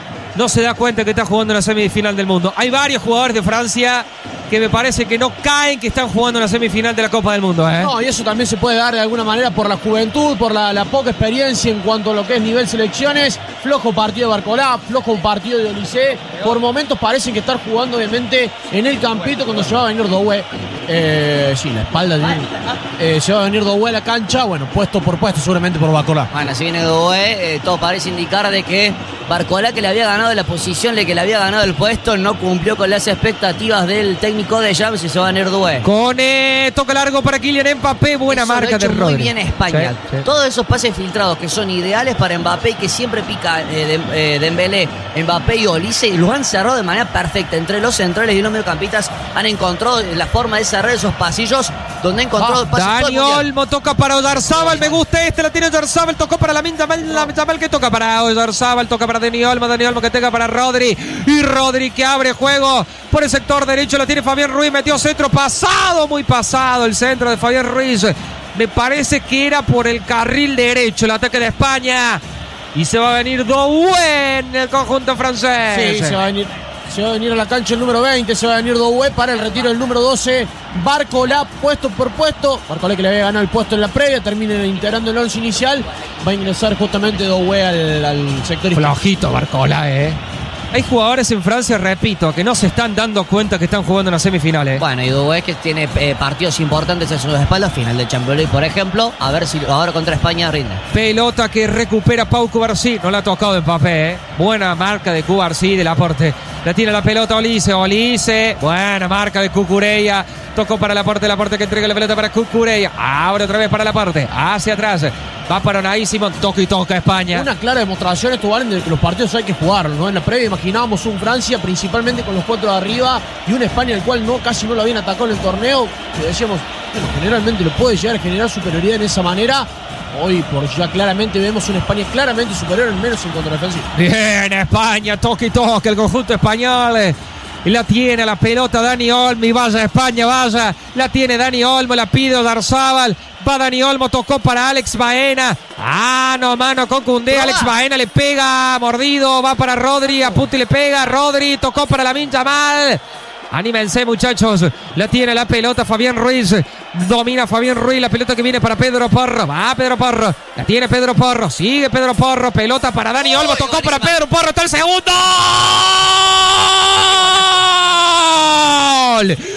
Speaker 2: No se da cuenta que está jugando en la semifinal del mundo. Hay varios jugadores de Francia que me parece que no caen que están jugando en la semifinal de la Copa del Mundo, ¿eh?
Speaker 3: No, y eso también se puede dar de alguna manera por la juventud, por la, la poca experiencia en cuanto a lo que es nivel selecciones. Flojo partido de Barcola, flojo partido de Olise. Por momentos parecen que estar jugando obviamente en el campito cuando se va a venir Doué. Eh, sí, la espalda de, eh, se va a venir Doué a la cancha, bueno, puesto por puesto seguramente por Barcola.
Speaker 1: Bueno, si viene Doué, eh, todo parece indicar de que Barcola, que le había ganado la posición, le que le había ganado el puesto, no cumplió con las expectativas del técnico de Shams y se va a venir Doué.
Speaker 2: Koné, toca largo para Kylian Mbappé, buena
Speaker 1: Eso
Speaker 2: marca
Speaker 1: lo ha hecho
Speaker 2: de
Speaker 1: muy
Speaker 2: Rodri.
Speaker 1: bien España.
Speaker 2: Sí, sí.
Speaker 1: Todos esos pases filtrados que son ideales para Mbappé y que siempre pica eh, de, eh, Dembélé, Mbappé y Olise, lo han cerrado de manera perfecta. Entre los centrales y los mediocampistas han encontrado la forma de cerrar esos pasillos donde ha encontrado
Speaker 2: Ah,
Speaker 1: pases todo el
Speaker 2: Dani
Speaker 1: mundial.
Speaker 2: Olmo toca para Oyarzabal, me gusta este, la tiene Oyarzabal, tocó para Lamine Yamal, Lamine Yamal que toca para Oyarzabal, toca para Dani Olmo, Dani Olmo que toca para Rodri, y Rodri que abre juego por el sector derecho, la tiene Fabián Ruiz, metió centro, pasado, muy pasado el centro de Fabián Ruiz, me parece que era por el carril derecho el ataque de España, y se va a venir Doué en el conjunto francés.
Speaker 3: Sí, se va a venir. Se va a venir a la cancha el número veinte, se va a venir Doué para el retiro del número doce. Barcola, puesto por puesto. Barcola que le había ganado el puesto en la previa, termina integrando el once inicial. Va a ingresar justamente Doué al, al sector izquierdo.
Speaker 2: Flojito Barcola, eh. Hay jugadores en Francia, repito, que no se están dando cuenta que están jugando en las semifinales.
Speaker 1: Bueno, y Doué que tiene eh, partidos importantes en sus espaldas, final de Champions League, por ejemplo, a ver si ahora contra España rinde.
Speaker 2: Pelota que recupera Pau Cubarsí, no la ha tocado de Mbappé, eh. Buena marca de Cubarsí del aporte. La tiene la pelota Olise, Olise, buena marca de Cucurella. Tocó para el aporte, el aporte que entrega la pelota para Cucurella. Ahora otra vez para el aporte, hacia atrás. Va para Unai Simón, toca y toca España.
Speaker 3: Una clara demostración, esto valen de que los partidos hay que jugarlos, ¿no? En la previa imaginábamos un Francia principalmente con los cuatro de arriba y un España el cual no casi no lo habían atacado en el torneo, que decíamos, bueno, generalmente lo puede llegar a generar superioridad en esa manera. Hoy por ya claramente vemos una España claramente superior, al menos en contradefensiva.
Speaker 2: Bien, España, toque y toque el conjunto español. Y la tiene la pelota Dani Olmo y vaya España, vaya. La tiene Dani Olmo, la pide Oyarzabal. Va Dani Olmo, tocó para Alex Baena. Ah, no, mano con Koundé. Alex Baena le pega, mordido. Va para Rodri, apunta y le pega. Rodri tocó para Lamine Yamal. Anímense, muchachos. La tiene la pelota Fabián Ruiz. Domina Fabián Ruiz. La pelota que viene para Pedro Porro. Va Pedro Porro. La tiene Pedro Porro. Sigue Pedro Porro. Pelota para Dani Olmo. Tocó para Pedro Porro. Está el segundo. ¡Gol! ¡Gol!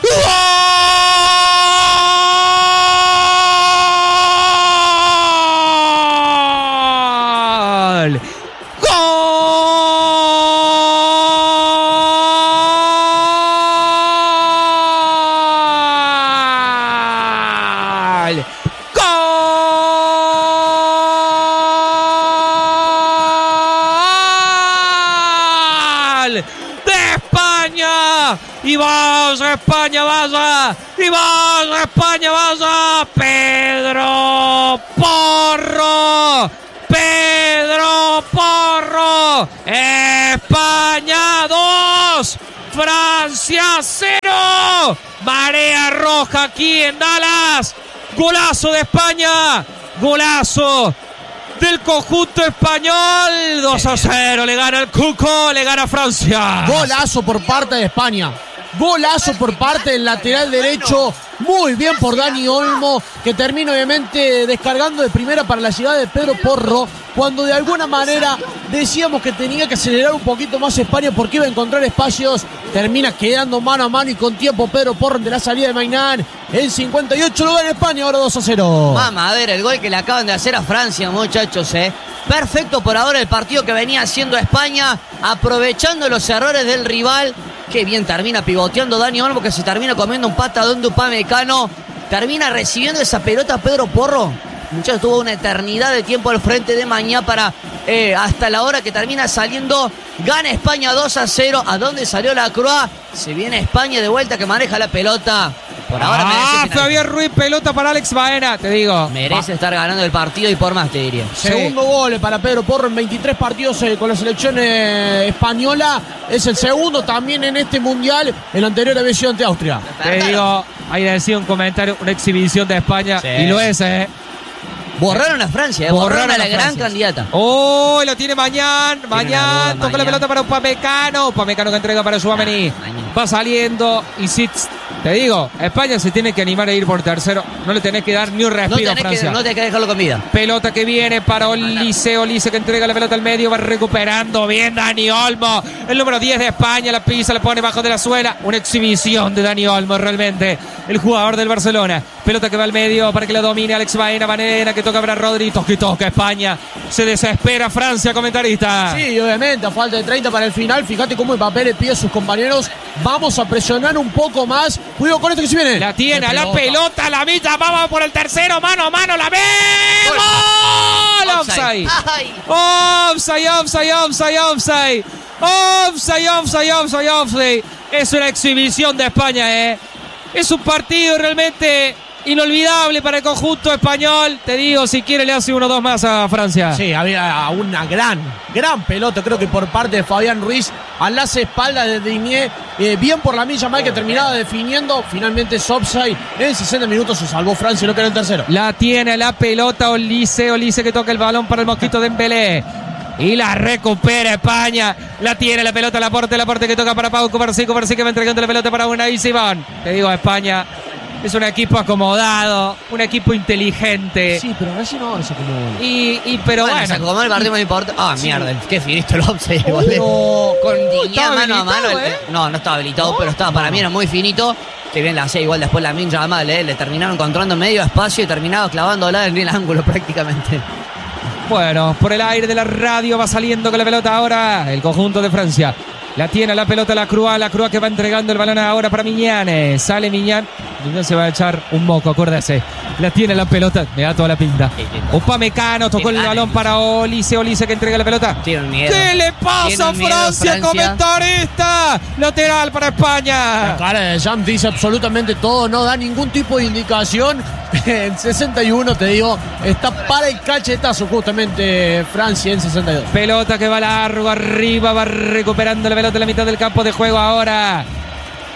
Speaker 2: Y vaya España, vaya. Y vaya España, vaya. Pedro Porro. Pedro Porro. España dos. Francia cero. Marea roja aquí en Dallas. Golazo de España. Golazo del conjunto español. Dos a cero. Le gana el Cuco. Le gana Francia.
Speaker 3: Golazo por parte de España. Golazo por parte del lateral derecho. Muy bien por Dani Olmo, que termina obviamente descargando de primera para la llegada de Pedro Porro, cuando de alguna manera decíamos que tenía que acelerar un poquito más España porque iba a encontrar espacios. Termina quedando mano a mano y con tiempo Pedro Porro de la salida de Maignan. En cincuenta y ocho lugar en España, ahora dos a cero.
Speaker 1: Vamos a ver el gol que le acaban de hacer a Francia, muchachos, eh. Perfecto por ahora el partido que venía haciendo España, aprovechando los errores del rival. Qué bien termina pivoteando Dani Olmo, que se termina comiendo un patadón de Upamecano. Termina recibiendo esa pelota Pedro Porro. Muchachos, tuvo una eternidad de tiempo al frente de Mañá para eh, hasta la hora que termina saliendo. Gana España dos a cero. ¿A dónde salió la Croa? Se viene España de vuelta, que maneja la pelota. Por ahora
Speaker 2: ah,
Speaker 1: merece
Speaker 2: Fabián Ruiz, pelota para Alex Baena, te digo.
Speaker 1: Merece Va. estar ganando el partido y por más, te diría.
Speaker 3: Segundo sí. gol para Pedro Porro en veintitrés partidos eh, con la selección eh, española. Es el segundo también en este mundial. El anterior había sido ante Austria.
Speaker 2: Te digo, ahí decía un comentario, una exhibición de España. Sí. Y lo es, ¿eh?
Speaker 1: Borraron a Francia, eh. borraron, borraron a la a gran candidata.
Speaker 2: Oh, lo tiene Mañán. Mañán, toca la pelota para Upamecano. Upamecano que entrega para Tchouaméni. Ah, va saliendo y sí, te digo, España se tiene que animar a ir por tercero. No le tenés que dar ni un respiro
Speaker 1: no
Speaker 2: a Francia.
Speaker 1: Que, no tenés que dejarlo con vida.
Speaker 2: Pelota que viene para Olise. Olise que entrega la pelota al medio. Va recuperando bien Dani Olmo. El número diez de España. La pisa, la pone bajo de la suela. Una exhibición de Dani Olmo realmente. El jugador del Barcelona. Pelota que va al medio para que la domine Alex Baena. Baena que toca para Rodri. Toque, toca España. Se desespera Francia, comentarista.
Speaker 3: Sí, obviamente. A falta de treinta para el final. Fíjate cómo Mbappé le pide a sus compañeros. Vamos a presionar un poco más. Cuidado con esto que se viene.
Speaker 2: La tiene a la pelota, la milla, vamos por el tercero, mano a mano, la ve. ¡Gol! Offside. Offside, offside, offside, offside. Offside, offside, offside, offside. Es una exhibición de España, eh. Es un partido realmente inolvidable para el conjunto español. Te digo, si quiere le hace uno o dos más a Francia.
Speaker 3: Sí, había una gran, gran pelota, creo que por parte de Fabián Ruiz, al las espaldas de Digne, eh, bien por la milla mal que terminaba definiendo. Finalmente offside. En sesenta minutos se salvó Francia y no quedó el tercero.
Speaker 2: La tiene la pelota Olise, Olise que toca el balón para el Mosquito Dembélé. Y la recupera España. La tiene la pelota, Laporte, Laporte que toca para Pau Cubarsí, Cubarsí que va entregando la pelota para Unai Simón. Te digo, España es un equipo acomodado, un equipo inteligente.
Speaker 3: Sí, pero a ver si no se acomodó.
Speaker 2: Y, y pero bueno. bueno
Speaker 1: se acomodó el partido, no importa. Ah, sí. Mierda, qué finito el offside.
Speaker 3: Oh,
Speaker 1: con Digne mano a mano.
Speaker 3: ¿eh?
Speaker 1: El, no, no estaba habilitado, no, pero estaba, para no. mí era muy finito. Que bien la hacía igual después la Lamine Yamal, ¿eh? Le terminaron encontrando medio espacio y terminaba clavándola en el ángulo prácticamente.
Speaker 2: Bueno, por el aire de la radio va saliendo con la pelota ahora el conjunto de Francia. La tiene la pelota la Croa, la Croa que va entregando el balón ahora para Miñán. Sale Miñán. Miñán se va a echar un moco, acuérdese. La tiene la pelota, me da toda la pinta. Upamecano tocó el balón para Olise, Olise que entrega la pelota. ¿Qué le pasa a Francia, Francia, comentarista? Lateral para España.
Speaker 3: La cara de Jam dice absolutamente todo, no da ningún tipo de indicación. En sesenta y uno, te digo, está para el cachetazo justamente Francia en sesenta y dos.
Speaker 2: Pelota que va largo arriba, va recuperando la pelota en la mitad del campo de juego ahora.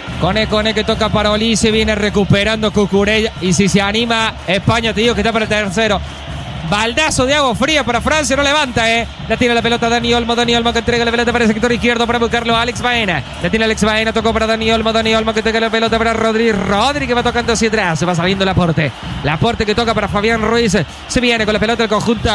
Speaker 2: Cone, Cone que toca para Olise, viene recuperando Cucurella. Y si se anima España, te digo que está para el tercero. Baldazo de agua fría para Francia, no levanta, eh. La tiene la pelota Dani Olmo, Dani Olmo que entrega la pelota para el sector izquierdo para buscarlo a Alex Baena. La tiene Alex Baena, tocó para Dani Olmo, Dani Olmo que entrega la pelota para Rodri, Rodri que va tocando hacia atrás, va saliendo Laporte. Laporte que toca para Fabián Ruiz, se viene con la pelota el conjunto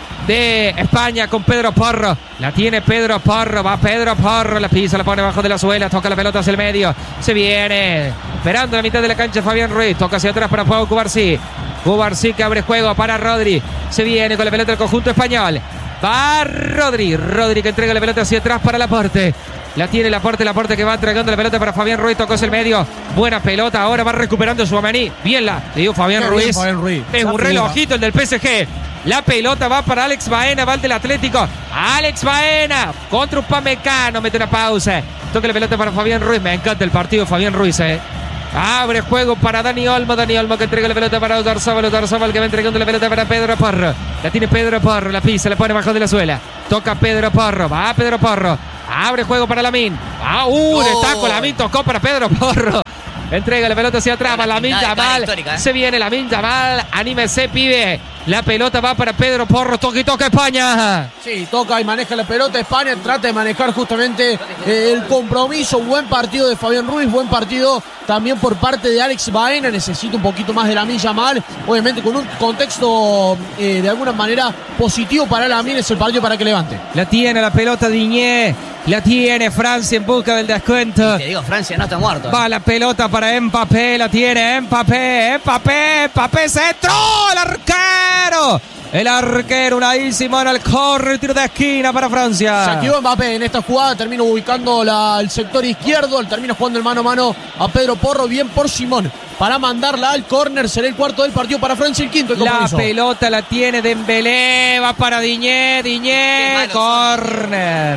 Speaker 2: de España con Pedro Porro. La tiene Pedro Porro, va Pedro Porro, la pisa, la pone bajo de la suela, toca la pelota hacia el medio, se viene esperando la mitad de la cancha Fabián Ruiz, toca hacia atrás para Pau Cubarsí. Cubarsí que abre juego para Rodri, se viene con la pelota del conjunto español, va Rodri, Rodri que entrega la pelota hacia atrás para Laporte. La tiene Laporte, Laporte que va entregando la pelota para Fabián Ruiz, tocó hacia el medio, buena pelota, ahora va recuperando Tchouaméni, bien la, le dio Fabián Ruiz, bien, Fabián Ruiz. Es un relojito el del P S G. La pelota va para Alex Baena, va el del Atlético. Alex Baena contra Upamecano, mete una pausa. Toca la pelota para Fabián Ruiz. Me encanta el partido Fabián Ruiz, eh. Abre juego para Dani Olmo, Dani Olmo que entrega la pelota para Oyarzabal, Oyarzabal que va entregando la pelota para Pedro Porro. La tiene Pedro Porro, la pisa, la pone bajo de la suela. Toca Pedro Porro, va Pedro Porro. Abre juego para Lamine. Ah, uh, oh. Le taco, Lamine tocó para Pedro Porro. Entrega la pelota hacia atrás, Lamine Yamal. ¿eh? Se viene Lamine Yamal, anímese, pibe. La pelota va para Pedro Porro, toca y toca España.
Speaker 3: Sí, toca y maneja la pelota España, trata de manejar justamente eh, el compromiso. Buen partido de Fabián Ruiz, buen partido también por parte de Alex Baena. Necesita un poquito más de Lamine Yamal, obviamente con un contexto eh, de alguna manera positivo para Lamine, es el partido para que levante.
Speaker 2: La tiene la pelota Diñé, la tiene Francia en busca del descuento.
Speaker 1: Y te digo, Francia no está muerto. ¿eh?
Speaker 2: Va la pelota para Mbappé, la tiene Mbappé, Mbappé, Mbappé, centro, el arquero. El arquero, Unai Simón al corre, el tiro de esquina para Francia.
Speaker 3: Se activó Mbappé en esta jugada, termina ubicando la, el sector izquierdo, termina jugando el mano a mano a Pedro Porro, bien por Simón. Para mandarla al córner, será el cuarto del partido para Francia, el quinto. El
Speaker 2: la pelota la tiene Dembélé, va para Diñé, Diñé, córner.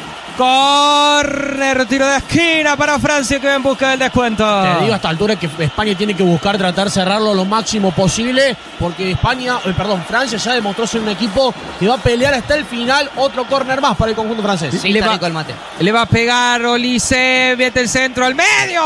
Speaker 2: Córner, tiro de esquina para Francia que va en busca del descuento.
Speaker 3: Te digo a esta altura que España tiene que buscar tratar de cerrarlo lo máximo posible, porque España, eh, perdón, Francia ya demostró ser un equipo que va a pelear hasta el final. Otro córner más para el conjunto francés.
Speaker 1: Sí, le, va, el mate.
Speaker 2: le va a pegar Olise, mete el centro al medio,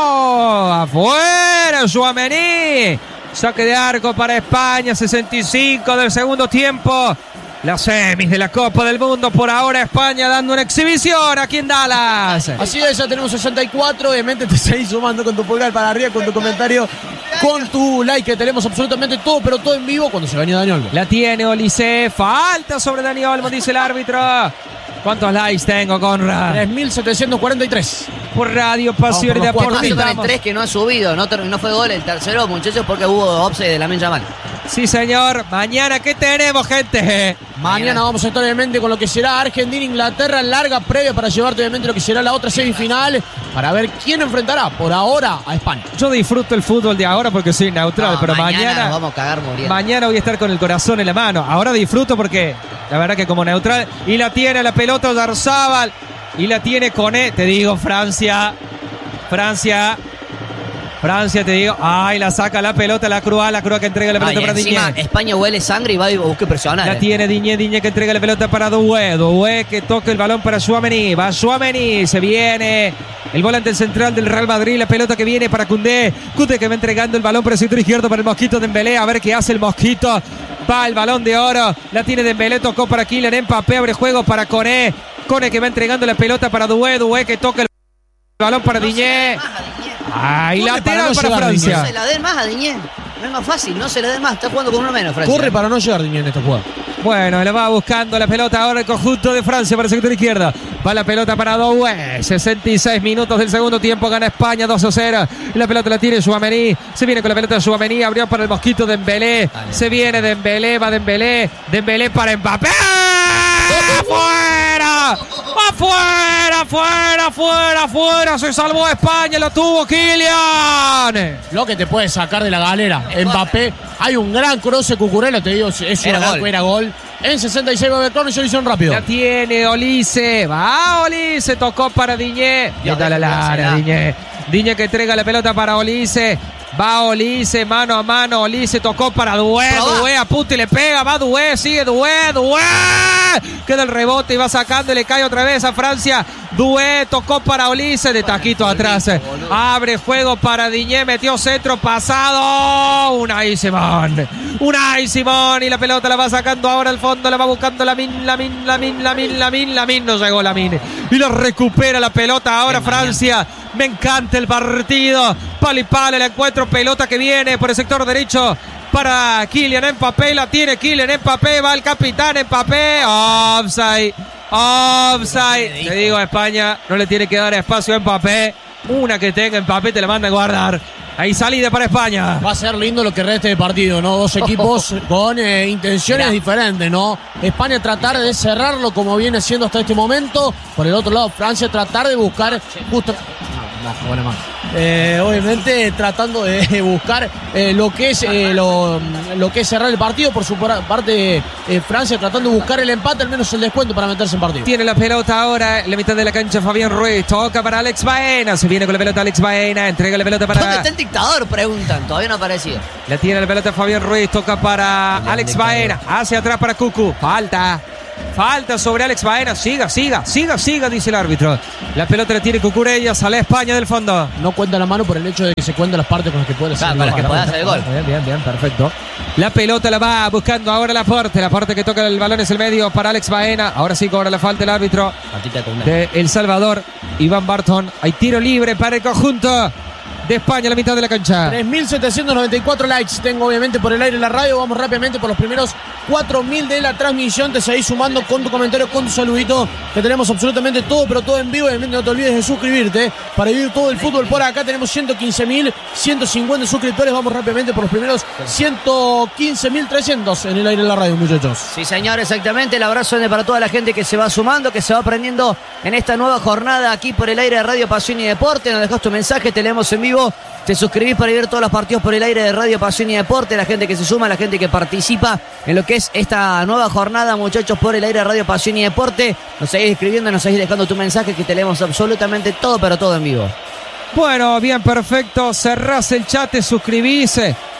Speaker 2: afuera Tchouaméni. Saque de arco para España, sesenta y cinco del segundo tiempo. Las semis de la Copa del Mundo, por ahora España dando una exhibición aquí en Dallas.
Speaker 3: Así es, ya tenemos sesenta y cuatro, obviamente te seguís sumando con tu pulgar para arriba, con tu comentario, con tu like, que tenemos absolutamente todo, pero todo en vivo cuando se venía Dani Olmo.
Speaker 2: La tiene Olise, falta sobre Dani Olmo, dice el árbitro. ¿Cuántos likes tengo, Conrad?
Speaker 3: tres mil setecientos cuarenta y tres.
Speaker 2: Por Radio Pasión de Deportes.
Speaker 1: El tres que no ha subido, no, no fue gol el tercero, muchachos, porque hubo offside de Lamine Yamal.
Speaker 2: Sí, señor. Mañana, ¿qué tenemos, gente?
Speaker 3: Mañana vamos a estar, obviamente, con lo que será Argentina-Inglaterra, larga previa para llevarte, obviamente, lo que será la otra semifinal, para ver quién enfrentará, por ahora, a España.
Speaker 2: Yo disfruto el fútbol de ahora porque soy neutral, no, pero mañana...
Speaker 1: Mañana nos vamos a cagar muriendo.
Speaker 2: Mañana voy a estar con el corazón en la mano. Ahora disfruto porque, la verdad que como neutral, y la tiene la pelota Oyarzabal, y la tiene Cone, te digo, Francia, Francia... Francia, te digo, ay, la saca la pelota, la Crua, la Crua que entrega la pelota ay, para Diñé.
Speaker 1: España huele sangre y va a buscar presionar.
Speaker 2: La
Speaker 1: eh.
Speaker 2: tiene Diñé, Diñé que entrega la pelota para Doué, Doué que toca el balón para Tchouaméni, va Tchouaméni, se viene el volante central del Real Madrid, la pelota que viene para Koundé, Koundé que va entregando el balón para el sector izquierdo para el Mosquito Dembélé, a ver qué hace el Mosquito, va el balón de oro, la tiene Dembélé, tocó para Kylian Mbappé, abre juego para Cone, Cone que va entregando la pelota para Doué, Doué que toca el balón para no Diñé. Ay, lateral para, para Francia.
Speaker 1: No se la den más a Diñé. No es más fácil, no se la den más. Está jugando con uno menos, Francia.
Speaker 3: Corre para no llegar Diñé en esta jugada.
Speaker 2: Bueno, le va buscando la pelota ahora el conjunto de Francia para el sector izquierdo. Va la pelota para Doué. sesenta y seis minutos del segundo tiempo. Gana España dos a cero. Y la pelota la tiene Tchouaméni. Se viene con la pelota de Tchouaméni. Abrió para el Mosquito Dembélé. Vale. Se viene Dembélé. Va Dembélé. Dembélé para Mbappé. ¡Afuera! ¡Afuera! ¡Afuera! ¡Afuera! ¡Afuera! Se salvó España. Lo tuvo Kylian.
Speaker 3: Lo que te puede sacar de la galera. Mbappé. Hay un gran cruce Cucurella. Te digo, es una gol. Era gol. En sesenta y seis va a haber córner y solución rápido.
Speaker 2: La tiene Olise. Va Olise. Tocó para Diñé. Y está la lara, Diñé. Diñé que entrega la pelota para Olise. Va Olise, mano a mano. Olise tocó para Doué. Doué apunta y le pega. Va Doué, sigue Doué. Doué. queda el rebote y va sacando y le cae otra vez a Francia. Dué, tocó para Olise, de taquito atrás. Abre juego para Diñé, metió centro pasado. Unai Simón. Unai Simón y la pelota la va sacando ahora al fondo, la va buscando Lamine, Lamine, Lamine, Lamine, Lamine, Lamine. No llegó Lamine. Y lo recupera la pelota ahora Francia. Me encanta el partido. Palo y palo, el encuentro, pelota que viene por el sector derecho para Kylian Mbappé. La tiene Kylian Mbappé, va el capitán Mbappé. Offside, offside. Te digo, a España no le tiene que dar espacio a Mbappé. Una que tenga Mbappé te la manda a guardar. Ahí salida para España.
Speaker 3: Va a ser lindo lo que reste de partido, ¿no? Dos equipos con eh, intenciones Mirá. diferentes, ¿no? España tratar de cerrarlo como viene siendo hasta este momento. Por el otro lado, Francia tratar de buscar justo... No, no, buena mano. Eh, obviamente tratando de buscar eh, lo que es eh, lo, lo que es cerrar el partido. Por su parte, eh, Francia tratando de buscar el empate, al menos el descuento para meterse en partido.
Speaker 2: Tiene la pelota ahora en la mitad de la cancha Fabián Ruiz. Toca para Alex Baena. Se viene con la pelota Alex Baena. Entrega la pelota para...
Speaker 1: ¿Dónde está el dictador? Preguntan. Todavía no ha aparecido.
Speaker 2: La tiene la pelota Fabián Ruiz. Toca para Alex Baena. Hacia atrás para Cucu. Falta. Falta sobre Alex Baena. Siga, siga, siga, siga, dice el árbitro. La pelota la tiene Cucurella. Sale a España del fondo.
Speaker 3: No cuenta la mano por el hecho de que se cuentan las partes con las que puede hacer
Speaker 1: claro, para que pueda hacer el gol.
Speaker 2: Bien, bien, bien, perfecto. La pelota la va buscando ahora Laporte. Laporte que toca el balón es el medio para Alex Baena. Ahora sí cobra la falta el árbitro de El Salvador, Iván Barton. Hay tiro libre para el conjunto de España a la mitad de la cancha.
Speaker 3: tres mil setecientos noventa y cuatro likes tengo obviamente por el aire en la radio. Vamos rápidamente por los primeros cuatro mil de la transmisión. Te seguís sumando con tu comentario, con tu saludito, que tenemos absolutamente todo, pero todo en vivo. Obviamente no te olvides de suscribirte para vivir todo el fútbol por acá. Tenemos ciento quince mil ciento cincuenta suscriptores. Vamos rápidamente por los primeros ciento quince mil trescientos en el aire en la radio, muchachos.
Speaker 1: Sí, señor, exactamente. El abrazo para toda la gente que se va sumando, que se va aprendiendo en esta nueva jornada aquí por el aire de Radio Pasión y Deporte. Nos dejas tu mensaje, te leemos en vivo. Te suscribís para ver todos los partidos por el aire de Radio Pasión y Deporte. La gente que se suma, la gente que participa en lo que es esta nueva jornada, muchachos, por el aire de Radio Pasión y Deporte. Nos seguís escribiendo, nos seguís dejando tu mensaje, que te leemos absolutamente todo, pero todo en vivo.
Speaker 2: Bueno, bien, perfecto. Cerrás el chat, te suscribís.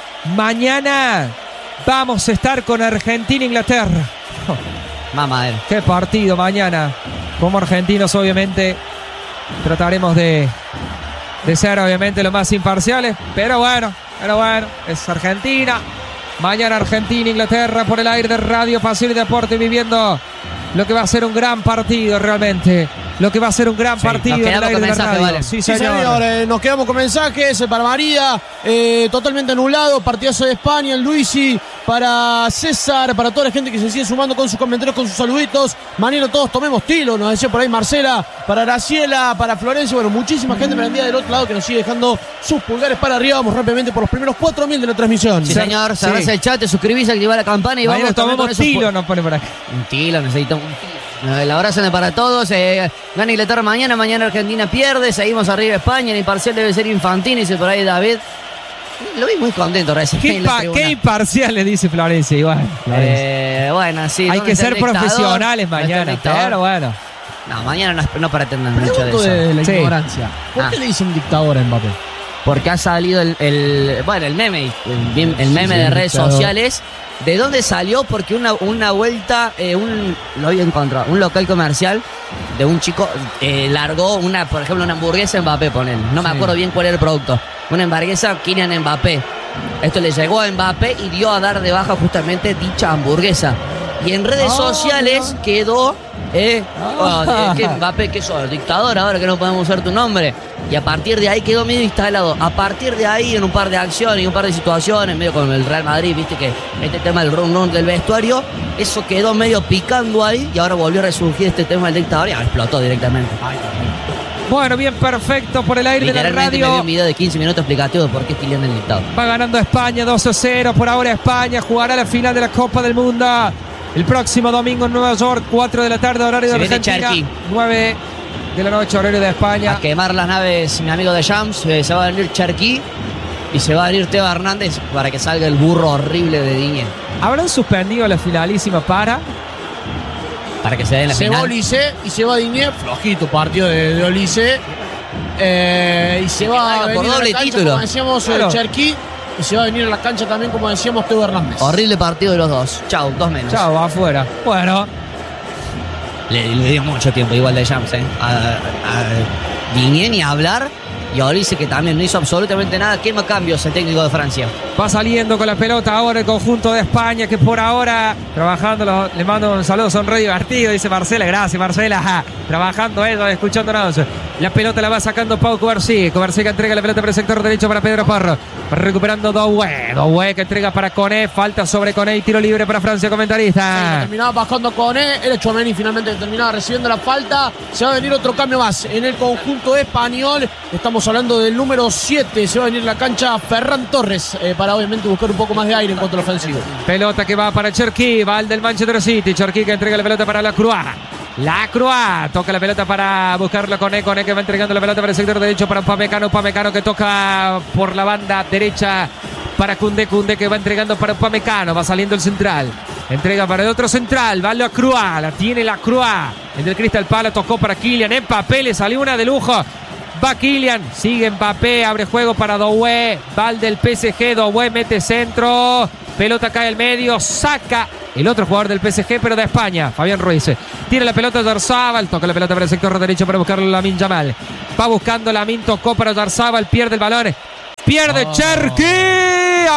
Speaker 2: Mañana vamos a estar con Argentina-Inglaterra.
Speaker 1: Oh, mamá, eh.
Speaker 2: Qué partido mañana. Como argentinos, obviamente, trataremos de... de ser obviamente los más imparciales, pero bueno, pero bueno, es Argentina. Mañana Argentina, Inglaterra por el aire de Radio Pasión y Deporte, viviendo lo que va a ser un gran partido realmente. Lo que va a ser un gran sí, partido en el aire de radio. Vale.
Speaker 3: Sí, señor. Sí, señor. Eh, nos quedamos con mensajes para María, eh, totalmente anulado, partidazo de España, Luisi, para César, para toda la gente que se sigue sumando con sus comentarios, con sus saluditos. Mañana todos tomemos tilo, nos decía por ahí Marcela, para Graciela, para Florencia, bueno, muchísima gente prendida del otro lado que nos sigue dejando sus pulgares para arriba. Vamos rápidamente por los primeros cuatro mil de la transmisión.
Speaker 1: Sí, señor, cerrás sí. el chat, te suscribís, activás la campana y
Speaker 2: Mañana
Speaker 1: vamos
Speaker 2: tomemos tilo, nos pone por acá.
Speaker 1: Un tilo, necesitamos un tilo. El abrazo para todos. Eh, gana Inglaterra mañana, mañana Argentina pierde. Seguimos arriba España. El imparcial debe ser Infantini, dice por ahí David. Lo vi muy contento recién.
Speaker 2: ¿Qué, impa ¿Qué imparcial le dice Florencia? Igual.
Speaker 1: Eh, bueno, sí.
Speaker 2: Hay que ser profesionales mañana. Pero bueno.
Speaker 1: No, mañana no, no pretenden mucho de eso.
Speaker 3: De la ignorancia. Sí. ¿Por ah. qué le dicen dictador a Mbappé?
Speaker 1: Porque ha salido el, el bueno, el meme, el, el meme sí, sí, de redes dictador. sociales. ¿De dónde salió? Porque una, una vuelta, eh, un, lo había encontrado, un local comercial de un chico eh, largó una, por ejemplo, una hamburguesa Mbappé, ponele. No me sí. acuerdo bien cuál era el producto. Una hamburguesa Kylian Mbappé. Esto le llegó a Mbappé y dio a dar de baja justamente dicha hamburguesa. Y en redes oh, sociales no. quedó, eh, oh, oh, ¿qué, Mbappé, ¿qué sos? Dictador, ahora que no podemos usar tu nombre. Y a partir de ahí quedó medio instalado. A partir de ahí, en un par de acciones y un par de situaciones, medio con el Real Madrid, viste que este tema del run run del vestuario, eso quedó medio picando ahí y ahora volvió a resurgir este tema del dictador y ahora explotó directamente. Ay,
Speaker 2: bueno, bien, perfecto por el aire de la radio.
Speaker 1: Me dio un video de quince minutos explicativo de por qué es Kylian el dictador.
Speaker 2: Va ganando España dos a cero. Por ahora España jugará la final de la Copa del Mundo el próximo domingo en Nueva York, cuatro de la tarde, horario de Argentina, nueve de la noche, horario de España.
Speaker 1: A quemar las naves, mi amigo de Shams, eh, se va a venir Cherki y se va a venir Teo Hernández para que salga el burro horrible de Diñé.
Speaker 2: ¿Habrán suspendido la finalísima para?
Speaker 1: Para que se dé en la
Speaker 3: se
Speaker 1: final.
Speaker 3: Se va Olise y se va Diñé, flojito partido de, de Olise. Eh, y se va a venir
Speaker 1: por doble
Speaker 3: a la cancha,
Speaker 1: título.
Speaker 3: Como decíamos, claro. Cherki. Y se va a venir a la cancha también, como decíamos, Teo Hernández.
Speaker 1: Horrible partido de los dos. Chau, dos menos.
Speaker 2: Chau, afuera. Bueno,
Speaker 1: Le, le dio mucho tiempo igual de Jams, ¿eh? A, a Digne ni a hablar. Y ahora dice que también no hizo absolutamente nada. Quema cambios el técnico de Francia.
Speaker 2: Va saliendo con la pelota ahora el conjunto de España, que por ahora, trabajando, le mando un saludo, son re divertidos, dice Marcela. Gracias, Marcela. Ja, trabajando ellos, escuchándonos. La pelota la va sacando Pau Cubarsí. Cubarsí que entrega la pelota para el sector derecho para Pedro Porro. Recuperando Doué. Doué que entrega para Koné. Falta sobre Koné y tiro libre para Francia, comentarista.
Speaker 3: Sí, terminaba bajando Koné. Era Tchouaméni finalmente terminaba recibiendo la falta. Se va a venir otro cambio más en el conjunto español. Estamos hablando del número siete. Se va a venir la cancha Ferran Torres eh, para obviamente buscar un poco más de aire en cuanto al ofensivo.
Speaker 2: Pelota que va para Cherki. Va el del Manchester City. Cherki que entrega la pelota para la Croix. La Croix toca la pelota para buscarlo Koné. Koné que va entregando la pelota para el sector derecho para Upamecano. Upamecano que toca por la banda derecha para Koundé. Koundé que va entregando para Upamecano. Va saliendo el central. Entrega para el otro central. Va la Croix. La tiene la Croix. En el Crystal Palace tocó para Kylian Mbappé. Le salió una de lujo. Va Kylian. Sigue Mbappé. Abre juego para Doué. Va el del P S G. Doué mete centro. Pelota cae al medio. Saca el otro jugador del P S G, pero de España, Fabián Ruiz. Tira la pelota a Oyarzabal. Toca la pelota para el sector derecho para buscarlo Lamine Yamal. Va buscando Lamine. Tocó para Oyarzabal. Pierde el balón. Pierde oh. Cherki.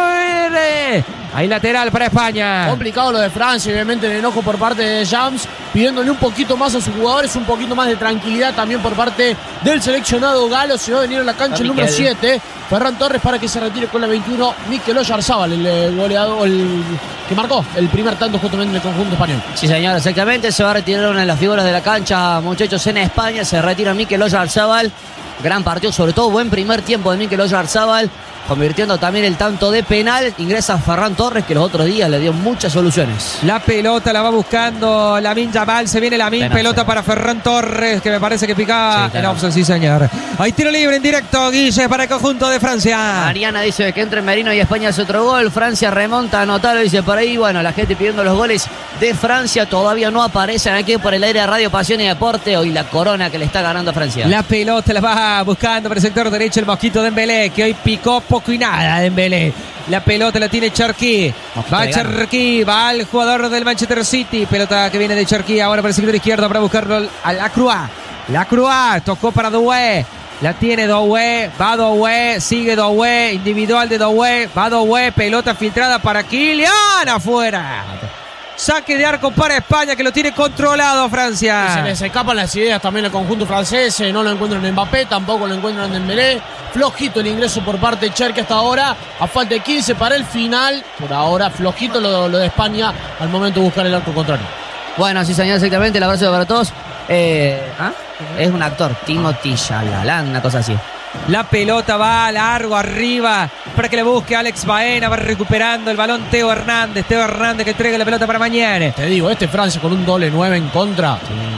Speaker 2: Afuera. Ahí lateral para España.
Speaker 3: Complicado lo de Francia, obviamente el enojo por parte de Jams, pidiéndole un poquito más a sus jugadores, un poquito más de tranquilidad también por parte del seleccionado galo. Se va a venir a la cancha el número siete, Ferran Torres, para que se retire con la veintiuno, Mikel Oyarzabal, el, el goleador, el que marcó el primer tanto justamente en el conjunto español.
Speaker 1: Sí, señor, exactamente. Se va a retirar una de las figuras de la cancha, muchachos, en España. Se retira Mikel Oyarzabal. Gran partido, sobre todo buen primer tiempo de Mikel Oyarzabal, convirtiendo también el tanto de penal. Ingresa Ferran Torres, que los otros días le dio muchas soluciones.
Speaker 2: La pelota la va buscando Lamine Yamal. Se viene Lamine, pelota sí. para Ferran Torres, que me parece que picaba sí, en offside, sí señor. Hay tiro libre en directo, Guille, para el conjunto de Francia.
Speaker 1: Mariana dice que entre Merino y España hace otro gol. Francia remonta, anotarlo, dice por ahí. Bueno, la gente pidiendo los goles de Francia todavía no aparecen aquí por el aire de Radio Pasión y Deporte. Hoy la corona que le está ganando a Francia.
Speaker 2: La pelota la va buscando para el sector derecho el Mosquito Dembélé, que hoy picó poco y nada Dembélé. La pelota la tiene Cherki. Va Cherki, va el jugador del Manchester City. Pelota que viene de Cherki ahora para el sector izquierdo para buscarlo a la Croix. La Croix tocó para Doué. La tiene Doué, va Doué, sigue Doué, individual de Doué, va Doué, pelota filtrada para Kylian, afuera. Saque de arco para España, que lo tiene controlado Francia.
Speaker 3: Se les escapan las ideas también al conjunto francés. No lo encuentran en Mbappé, tampoco lo encuentran en Dembélé. Flojito el ingreso por parte de Cherki hasta ahora. A falta de quince para el final. Por ahora flojito lo, lo de España al momento de buscar el arco contrario.
Speaker 1: Bueno, sí señor, exactamente. El abrazo para todos. Eh, ¿ah? Es un actor, Timothy Chalamet, una cosa así.
Speaker 2: La pelota va largo arriba para que le busque Alex Baena. Va recuperando el balón Teo Hernández. Teo Hernández que entrega la pelota para mañana.
Speaker 3: Te digo, este Francia con un doble nueve en contra.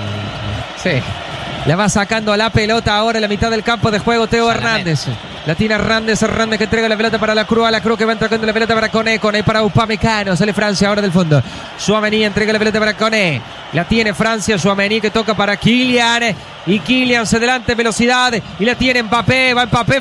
Speaker 2: Sí. sí. La va sacando a la pelota ahora en la mitad del campo de juego Teo Hernández. La tiene Hernández, Hernández que entrega la pelota para la Croix, la Croix que va entregando la pelota para Koné, Koné para Upamecano, sale Francia ahora del fondo. Tchouaméni entrega la pelota para Koné, la tiene Francia, Tchouaméni que toca para Kylian, y Kylian se adelanta en velocidad, y la tiene Mbappé, va Mbappé,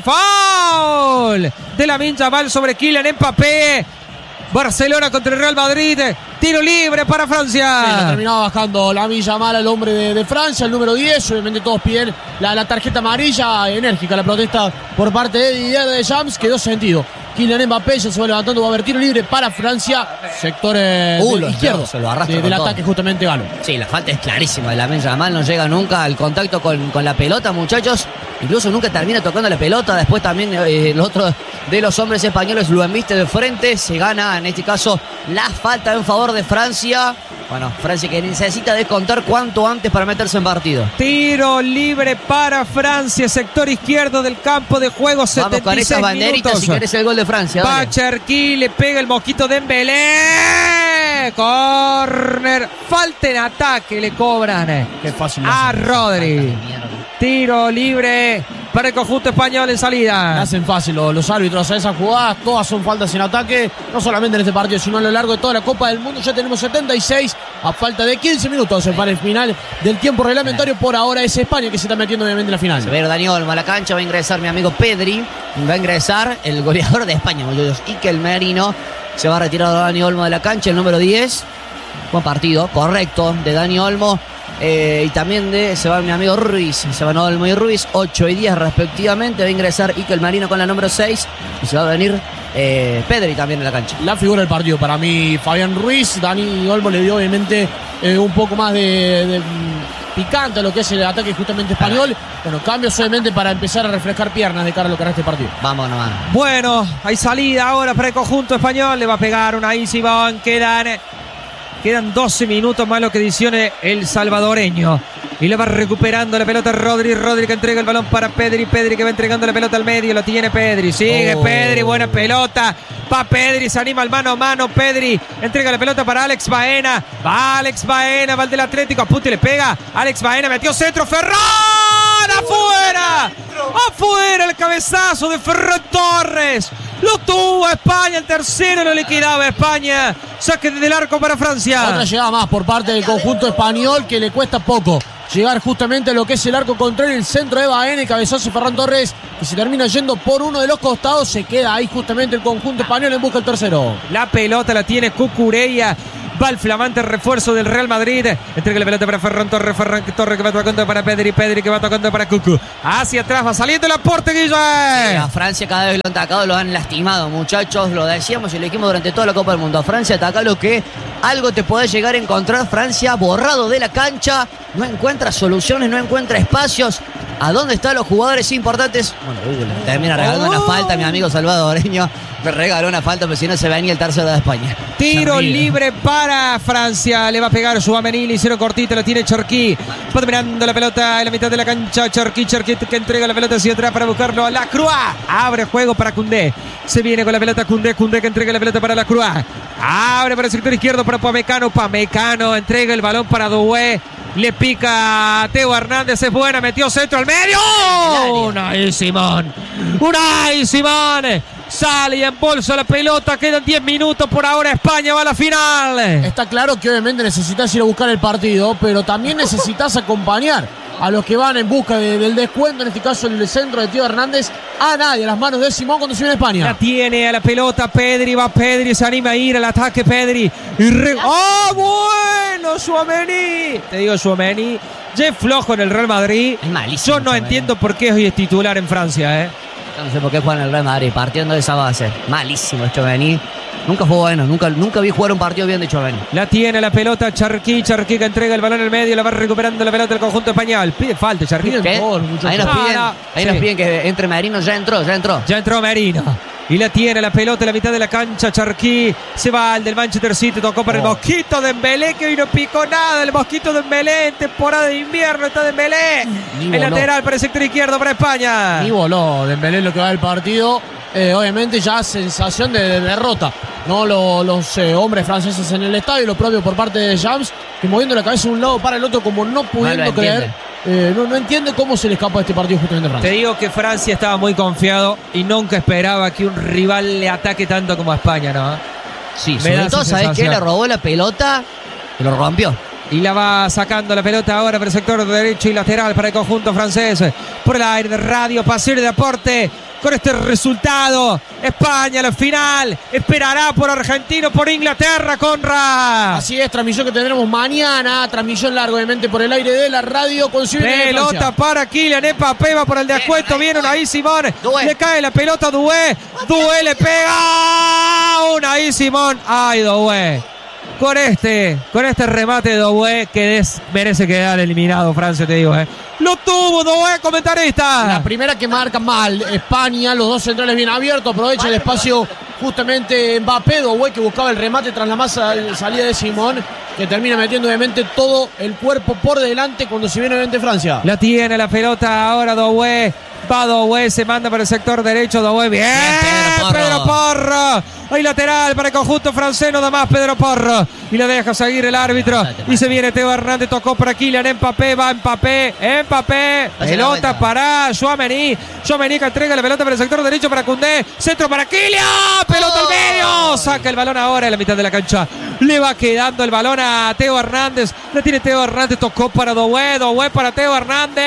Speaker 2: ¡foul! De Lamine Yamal sobre Kylian Mbappé. Barcelona contra el Real Madrid. Tiro libre para Francia.
Speaker 3: Sí, lo terminaba bajando Lamine Yamal, el hombre de, de Francia, el número diez. Obviamente todos piden la, la tarjeta amarilla. Enérgica la protesta por parte de Didier Deschamps. Quedó sentido. Kylian Mbappé ya se va levantando. Va a haber tiro libre para Francia. Sector eh,
Speaker 1: uh,
Speaker 3: del izquierdo
Speaker 1: se lo arrastra
Speaker 3: de, del ataque justamente galo.
Speaker 1: Sí, la falta es clarísima de Lamine Yamal. No llega nunca al contacto con, con la pelota, muchachos. Incluso nunca termina tocando la pelota. Después también eh, el otro de los hombres españoles lo embiste de frente. Se gana en este caso la falta en favor de Francia. Bueno, Francia que necesita descontar cuanto antes para meterse en partido.
Speaker 2: Tiro libre para Francia, sector izquierdo del campo de juego.
Speaker 1: Vamos con esas banderitas minutos. Si querés el gol de Francia.
Speaker 2: Va Cherki, le pega el Mosquito Dembélé. Corner. Falta en ataque, le cobran.
Speaker 3: Qué fácil
Speaker 2: a Rodri. Tiro libre para el conjunto español en salida.
Speaker 3: Hacen fácil los, los árbitros a esas jugadas. Todas son faltas en ataque. No solamente en este partido, sino a lo largo de toda la Copa del Mundo. Ya tenemos setenta y seis a falta de quince minutos para el final del tiempo reglamentario. Por ahora es España que se está metiendo obviamente en la final.
Speaker 1: Se ve Dani Olmo a la cancha. Va a ingresar mi amigo Pedri. Va a ingresar el goleador de España, muchachos. Iker Merino. Se va a retirar Dani Olmo de la cancha, el número diez. Buen partido, correcto, de Dani Olmo. Eh, y también de se va mi amigo Ruiz, se va Olmo y Ruiz, ocho y diez respectivamente. Va a ingresar Ikel Marino con la número seis y se va a venir eh, Pedri también en la cancha.
Speaker 3: La figura del partido para mí, Fabián Ruiz. Dani Olmo le dio obviamente eh, un poco más de, de picante a lo que es el ataque justamente español. Bueno, cambios obviamente para empezar a refrescar piernas de cara a lo que hará este partido.
Speaker 1: Vamos nomás.
Speaker 2: Bueno, hay salida ahora para el conjunto español. Le va a pegar una Easy Bond. Quedan, quedan doce minutos más lo que adicione el salvadoreño. Y le va recuperando la pelota Rodri. Rodri que entrega el balón para Pedri. Pedri que va entregando la pelota al medio. Lo tiene Pedri. Sigue
Speaker 1: oh.
Speaker 2: Pedri. Buena pelota. Va Pedri. Se anima al mano a mano. Pedri entrega la pelota para Alex Baena. Va Alex Baena. Va el del Atlético. Apunte y le pega. Alex Baena metió centro. Ferran. ¡Afuera! ¡Afuera el cabezazo de Ferran Torres! Lo tuvo España. El tercero lo liquidaba España. Saque desde el arco para Francia.
Speaker 3: Otra llegada más por parte del conjunto español que le cuesta poco llegar justamente a lo que es el arco contrario, el centro de Baena, el cabezazo de Ferran Torres, que se termina yendo por uno de los costados. Se queda ahí justamente el conjunto español en busca del tercero.
Speaker 2: La pelota la tiene Cucurella. Va el flamante refuerzo del Real Madrid. Entrega la pelota para Ferran Torres. Ferran Torres que va tocando para Pedri. Pedri que va tocando para Cucu. Hacia atrás va saliendo el aporte, Guille.
Speaker 1: Sí, a Francia cada vez lo han atacado, lo han lastimado, muchachos. Lo decíamos y lo dijimos durante toda la Copa del Mundo. A Francia ataca lo que algo te puede llegar a encontrar. Francia borrado de la cancha. No encuentra soluciones, no encuentra espacios. ¿A dónde están los jugadores importantes? Bueno, Google termina regalando oh. una falta, mi amigo salvadoreño. Me regaló una falta, pero si no se venía el tercero de España.
Speaker 2: Tiro libre para Francia. Le va a pegar Tchouaméni. Le hicieron cortito. Lo tiene Cherki. Va dominando la pelota en la mitad de la cancha. Cherki, Cherki que entrega la pelota hacia atrás para buscarlo a Lacroix. Abre juego para Koundé. Se viene con la pelota Koundé. Koundé que entrega la pelota para Lacroix. Abre para el sector izquierdo para Pamecano. Pamecano entrega el balón para Doué. Le pica a Teo Hernández. Es buena. Metió centro al medio. Unai Simón. Unai Simón. Sale y embolsa la pelota. Quedan diez minutos por ahora. España va a la final.
Speaker 3: Está claro que obviamente necesitas ir a buscar el partido, pero también necesitas acompañar a los que van en busca de, del descuento. En este caso el centro de Teo Hernández. A nadie, a las manos de Simón cuando se viene España.
Speaker 2: La tiene a la pelota Pedri. Va Pedri. Se anima a ir al ataque Pedri. Y re... ¡Oh, bueno! Tchouaméni. Te digo Tchouaméni. Ya es flojo en el Real Madrid.
Speaker 1: Es malísimo.
Speaker 2: Yo no entiendo por qué hoy es titular en Francia, ¿eh?
Speaker 1: No sé por qué juega en el Real Madrid, partiendo de esa base. Malísimo Tchouaméni. Nunca fue bueno, nunca, nunca vi jugar un partido bien de Tchouaméni.
Speaker 2: La tiene la pelota Cherki, Cherki que entrega el balón en el medio, la va recuperando la pelota del conjunto español. Pide falta Cherki.
Speaker 1: ¿Qué? Ahí nos piden, no, no. ahí sí. nos piden que entre Merino. Ya entró, ya entró.
Speaker 2: Ya entró Merino. Y la tiene la pelota en la mitad de la cancha. Cherki se va al del Manchester City. Tocó para oh. el Mosquito Dembélé, que hoy no picó nada. El Mosquito Dembélé en temporada de invierno está Dembélé. El lateral para el sector izquierdo para España.
Speaker 3: Y voló Dembélé lo que va del partido. Eh, obviamente ya sensación de, de derrota. No lo, los eh, hombres franceses en el estadio. Lo propio por parte de James, que moviendo la cabeza de un lado para el otro como no pudiendo no creer. Eh, no, no entiende cómo se le escapa este partido justamente a Francia.
Speaker 2: Te digo que Francia estaba muy confiado y nunca esperaba que un rival le ataque tanto como a España, ¿no?
Speaker 1: Sí, Me sobre todo, ¿sabes qué? Le robó la pelota y lo rompió.
Speaker 2: Y la va sacando la pelota ahora por el sector derecho y lateral para el conjunto francés. Por el aire de Radio Pasión y Deporte. Con este resultado, España a la final. Esperará por Argentina, por Inglaterra, Conrad.
Speaker 3: Así es, transmisión que tendremos mañana. Transmisión larga, obviamente, por el aire de la radio. Con
Speaker 2: pelota para Kylian Mbappé, va por el descuento. Viene Unai Simón. Doué. Le cae la pelota a Doué. Doué le pega. Unai Simón. Ay, Doué. Con este, con este remate de Doué que des, merece quedar eliminado Francia, te digo, eh. Lo tuvo Doué, comentarista.
Speaker 3: La primera que marca mal España, los dos centrales bien abiertos, aprovecha el espacio justamente Mbappé. Doué que buscaba el remate tras la masa salida de Simón, que termina metiendo obviamente todo el cuerpo por delante cuando se viene obviamente Francia.
Speaker 2: La tiene la pelota ahora Doué. Va Doué, se manda para el sector derecho. Doué, bien, bien Pedro Porro. Pedro Porro. Hay lateral para el conjunto francés, nada más Pedro Porro. Y le deja seguir el árbitro. Y se viene Teo Hernández, tocó para Kylian Mbappé. Va Mbappé, Mbappé. Pelota para Tchouaméni. Tchouaméni que entrega la pelota para el sector derecho para Koundé. Centro para Kylian. Pelota al medio. Saca el balón ahora en la mitad de la cancha. Le va quedando el balón a Teo Hernández. La tiene Teo Hernández, tocó para Doué. Doué para Teo Hernández.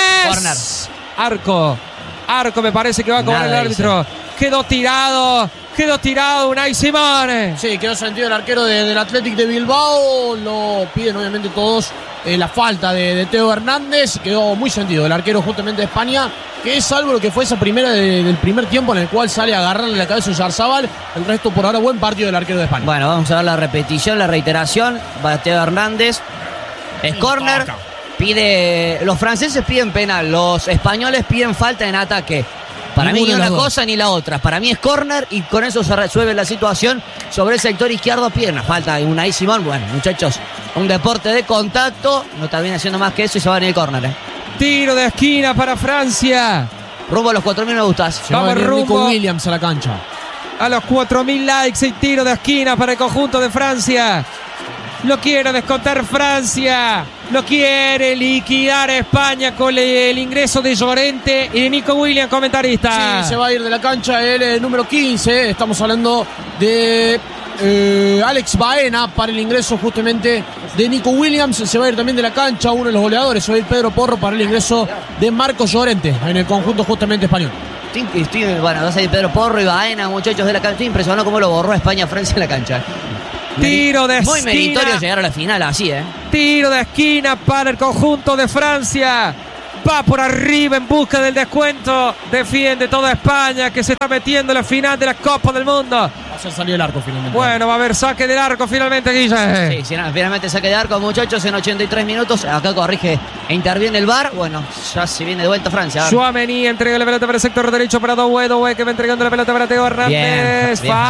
Speaker 1: Corner.
Speaker 2: Arco, arco me parece que va a cobrar el árbitro. Dice. Quedó tirado, Quedó tirado Unai Simón.
Speaker 3: Sí, quedó sentido el arquero de, del Athletic de Bilbao. Lo piden obviamente todos eh, la falta de, de Teo Hernández. Quedó muy sentido el arquero justamente de España, que es salvo lo que fue esa primera de, del primer tiempo en el cual sale a agarrarle la cabeza a Oyarzabal. El resto por ahora buen partido del arquero de España.
Speaker 1: Bueno, vamos a ver la repetición, la reiteración. Va Teo Hernández. Es córner. Pide, los franceses piden penal, los españoles piden falta en ataque. Para mí ni una cosa ni la otra. Para mí es córner y con eso se resuelve la situación. Sobre el sector izquierdo piden la falta de Unai Simón. Bueno, muchachos, un deporte de contacto. No termina haciendo más que eso y se va en el córner. ¿eh?
Speaker 2: Tiro de esquina para Francia.
Speaker 1: Rumbo a los cuatro mil me gustas.
Speaker 3: Se Vamos rumbo Nico Williams a la cancha.
Speaker 2: A los cuatro mil likes y tiro de esquina para el conjunto de Francia. Lo quiere descontar Francia. Lo quiere liquidar España con el ingreso de Llorente y de Nico Williams, comentarista.
Speaker 3: Sí, se va a ir de la cancha el, el número quince. Estamos hablando de eh, Alex Baena para el ingreso justamente de Nico Williams. Se va a ir también de la cancha uno de los goleadores. Se va a ir Pedro Porro para el ingreso de Marcos Llorente en el conjunto justamente español.
Speaker 1: Estoy, estoy, bueno, va a salir Pedro Porro y Baena, muchachos de la cancha. Estoy impresionado cómo lo borró España a Francia en la cancha.
Speaker 2: Tiro de esquina.
Speaker 1: Muy meritorio llegar a la final así, ¿eh?
Speaker 2: Tiro de esquina para el conjunto de Francia. Va por arriba en busca del descuento. Defiende toda España que se está metiendo en la final de la Copa del Mundo.
Speaker 3: Va a hacer salir el arco finalmente.
Speaker 2: Bueno, va a haber saque del arco finalmente, Guille.
Speaker 1: Sí, finalmente saque de arco, muchachos, en ochenta y tres minutos. Acá corrige e interviene el V A R. Bueno, ya se viene de vuelta Francia.
Speaker 2: Tchouaméni entrega la pelota para el sector derecho para Doué. Doué que va entregando la pelota para Teo Hernández.
Speaker 1: Bien, bien.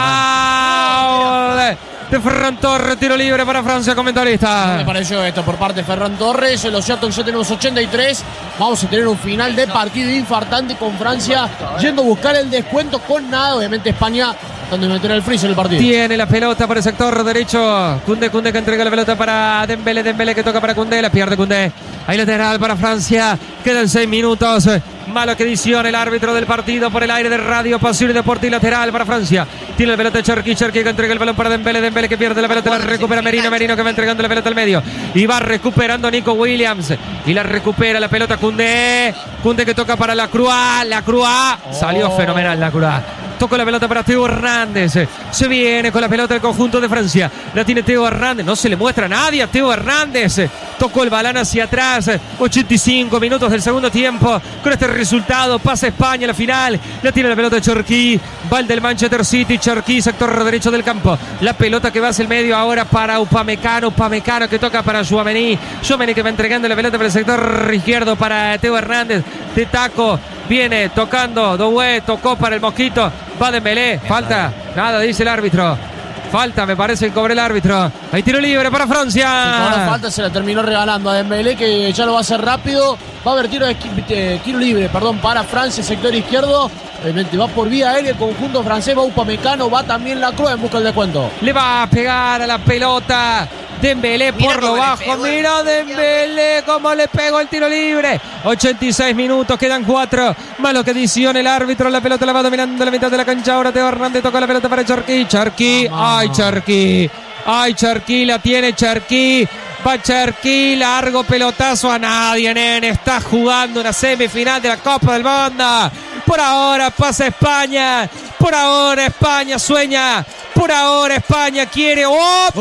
Speaker 2: Foul de Ferran Torres, tiro libre para Francia, comentarista.
Speaker 3: Me pareció esto por parte de Ferran Torres. Lo cierto es que ya tenemos ochenta y tres. Vamos a tener un final de partido infartante con Francia yendo a buscar el descuento con nada. Obviamente España tratando de meter el freezer en el partido.
Speaker 2: Tiene la pelota por el sector derecho. Koundé, Koundé que entrega la pelota para Dembélé. Dembélé que toca para Koundé. La pierde Koundé. Ahí lateral para Francia. Quedan seis minutos. Malo que edición el árbitro del partido por el aire de Radio Pasión y Deporte y lateral para Francia. Tiene la pelota Cherki, Cherki que entrega el balón para Dembélé, Dembélé que pierde la pelota, la recupera Merino, Merino que va entregando la pelota al medio y va recuperando Nico Williams y la recupera la pelota Koundé, Koundé que toca para la Croix, la Croix, salió oh. fenomenal la Croix. Tocó la pelota para Teo Hernández. Se viene con la pelota el conjunto de Francia. La tiene Teo Hernández. No se le muestra a nadie a Teo Hernández. Tocó el balón hacia atrás. ochenta y cinco minutos del segundo tiempo. Con este resultado pasa España a la final. La tiene la pelota Cherki. Va el del Manchester City. Cherki, sector derecho del campo. La pelota que va hacia el medio ahora para Upamecano. Upamecano que toca para Tchouaméni. Tchouaméni que va entregando la pelota para el sector izquierdo para Teo Hernández. De taco. Viene tocando, Doué tocó para el Mosquito, va Dembélé, falta, nada dice el árbitro, falta me parece el cobre el árbitro, hay tiro libre para Francia.
Speaker 3: Sí, con la falta se la terminó regalando a Dembélé que ya lo va a hacer rápido, va a haber tiro, de, eh, tiro libre perdón, para Francia, sector izquierdo, obviamente va por vía aérea el conjunto francés, va Upamecano, va también la Croix en busca del descuento.
Speaker 2: Le va a pegar a la pelota Dembélé por lo bajo, mira Dembélé cómo le pegó el tiro libre. ochenta y seis minutos, quedan cuatro. Malo que edición el árbitro, la pelota la va dominando la mitad de la cancha. Ahora Teo Hernández toca la pelota para Cherki. Cherki, ay Cherki, ay Cherki, la tiene Cherki. Va Cherki, largo pelotazo a nadie, nene. Está jugando una semifinal de la Copa del Mundo. Por ahora pasa España. Por ahora España sueña. Por ahora España quiere. ¡Opa!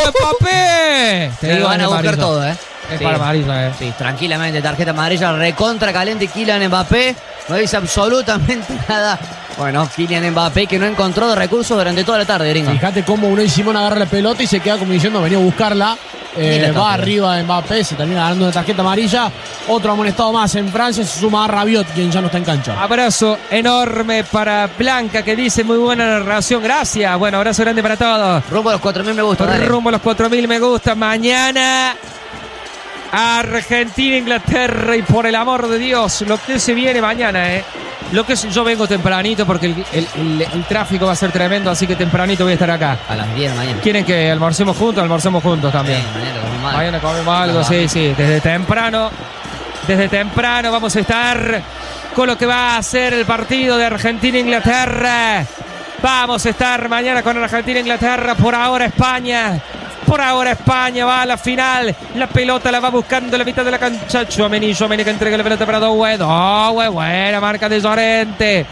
Speaker 2: ¡Mbappé!
Speaker 1: Te van a buscar todo, ¿eh?
Speaker 2: Es sí, para amarilla, eh.
Speaker 1: Sí, tranquilamente. Tarjeta amarilla, recontra caliente Kylian Mbappé. No dice absolutamente nada. Bueno, Kylian Mbappé que no encontró de recursos durante toda la tarde, gringo.
Speaker 3: Fíjate cómo Unai Simón agarra la pelota y se queda como diciendo, venía a buscarla. Eh, va arriba de Mbappé, se termina ganando una tarjeta amarilla. Otro amonestado más en Francia, se suma a Rabiot, quien ya no está en cancha.
Speaker 2: Abrazo enorme para Blanca, que dice muy buena narración, gracias. Bueno, abrazo grande para todos.
Speaker 1: Rumbo a los cuatro mil me gusta. Dale.
Speaker 2: Rumbo a los cuatro mil me gusta. Mañana Argentina, Inglaterra y por el amor de Dios, lo que se viene mañana, eh. Lo que es, yo vengo tempranito porque el, el, el, el tráfico va a ser tremendo, así que tempranito voy a estar acá.
Speaker 1: A las diez de mañana.
Speaker 2: ¿Quieren que almorcemos juntos? Almorcemos juntos también. Sí, mañana comemos algo. Mañana comemos algo, no, sí, sí. Desde temprano, desde temprano vamos a estar con lo que va a ser el partido de Argentina-Inglaterra. Vamos a estar mañana con Argentina-Inglaterra. Por ahora España. Por ahora España va a la final. La pelota la va buscando en la mitad de la cancha. Tchouaméni, Tchouaméni que entrega la pelota para Doué. Doué, buena marca de Llorente.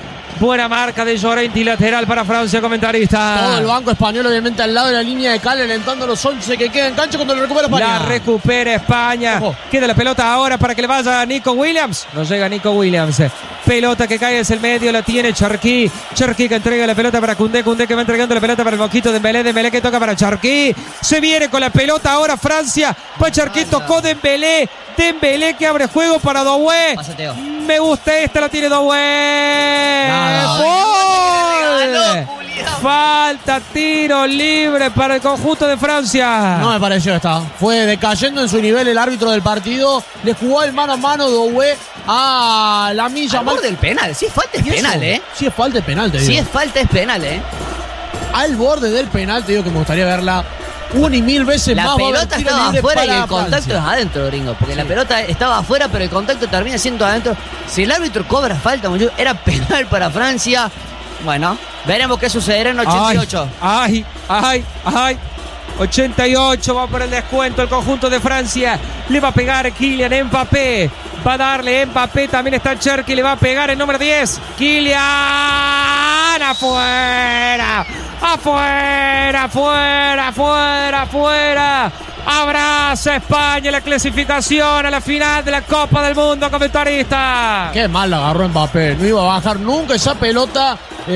Speaker 2: Buena marca de Llorenti, lateral para Francia, comentarista.
Speaker 3: Todo el banco español, obviamente, al lado de la línea de cal, alentando a los once que quedan en cancha cuando lo recupera España.
Speaker 2: La recupera España. Ojo. Queda la pelota ahora para que le vaya a Nico Williams. No llega Nico Williams. Pelota que cae desde el medio, la tiene Cherki. Cherki que entrega la pelota para Koundé. Koundé que va entregando la pelota para el Mosquito de Dembélé. Dembélé que toca para Cherki. Se viene con la pelota ahora Francia. Pa Cherki, tocó Dembélé. Dembélé que abre juego para Doué.
Speaker 1: Pasateo.
Speaker 2: Me gusta esta, la tiene Doué. ¡Gol! Falta, tiro libre para el conjunto de Francia.
Speaker 3: No me pareció esta. Fue decayendo en su nivel el árbitro del partido. Le jugó el mano a mano Doué a la milla.
Speaker 1: Al borde del penal. Si es falta es penal, ¿eh?
Speaker 3: Si es falta es penal, te digo.
Speaker 1: Si es falta es penal, ¿eh?
Speaker 3: Al borde del penal, te digo que me gustaría verla una y mil veces
Speaker 1: la
Speaker 3: más.
Speaker 1: La pelota estaba afuera y el contacto
Speaker 3: Francia.
Speaker 1: es adentro, gringo. Porque sí. La pelota estaba afuera, pero el contacto termina siendo adentro. Si el árbitro cobra falta, era penal para Francia. Bueno, veremos qué sucederá en ochenta y ocho.
Speaker 2: Ay, ay, ay. ochenta y ocho, va por el descuento el conjunto de Francia. Le va a pegar Kylian Mbappé. Va a darle Mbappé, también está Cherki, le va a pegar el número diez. Kylian, afuera. Afuera, afuera, afuera, afuera. Abraza España la clasificación a la final de la Copa del Mundo, comentarista.
Speaker 3: Qué mal la agarró Mbappé. No iba a bajar nunca esa pelota.